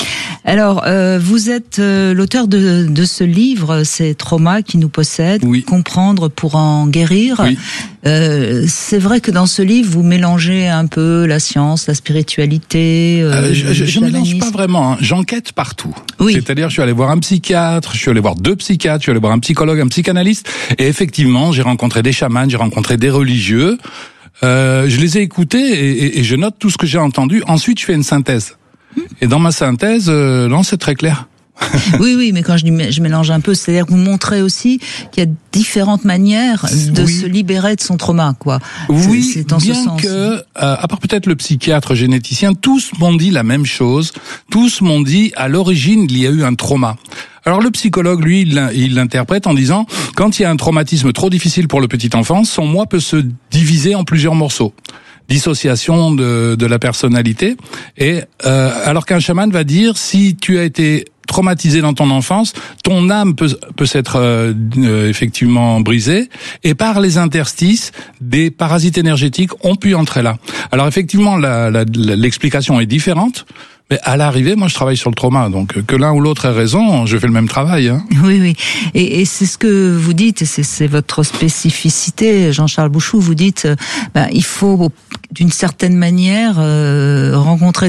Alors, euh, vous êtes euh, l'auteur de, de ce livre, ces traumas qui nous possèdent, oui. Comprendre pour en guérir. Oui. Euh, c'est vrai que dans ce livre, vous mélangez un peu la science, la spiritualité. Euh, euh, je ne mélange pas vraiment. Hein. J'enquête partout. Oui. C'est-à-dire, je suis allé voir un psychiatre, je suis allé voir deux psychiatres, je suis allé voir un psychologue, un psychanalyste, et effectivement, j'ai rencontré des chamans, j'ai rencontré des religieux. Euh, je les ai écoutés et, et, et je note tout ce que j'ai entendu. Ensuite, je fais une synthèse. Et dans ma synthèse, euh, non, c'est très clair. Oui, oui, mais quand je dis je mélange un peu, c'est-à-dire que vous montrez aussi qu'il y a différentes manières de oui. se libérer de son trauma, quoi. Oui, c'est, c'est dans bien ce sens. que, euh, à part peut-être le psychiatre généticien, tous m'ont dit la même chose. Tous m'ont dit, à l'origine, il y a eu un trauma. Alors le psychologue, lui, il, il l'interprète en disant, quand il y a un traumatisme trop difficile pour le petit enfant, son moi peut se diviser en plusieurs morceaux. Dissociation de, de la personnalité. Et euh, alors qu'un chaman va dire, si tu as été traumatisé dans ton enfance, ton âme peut, peut s'être euh, euh, effectivement brisée, et par les interstices, des parasites énergétiques ont pu entrer là. Alors effectivement, la, la, la, l'explication est différente, mais à l'arrivée, moi je travaille sur le trauma, donc que l'un ou l'autre ait raison, je fais le même travail. Hein. Oui, oui, et, et c'est ce que vous dites, et c'est, c'est votre spécificité, Jean-Charles Bouchoux, vous dites, ben, il faut d'une certaine manière euh, rencontrer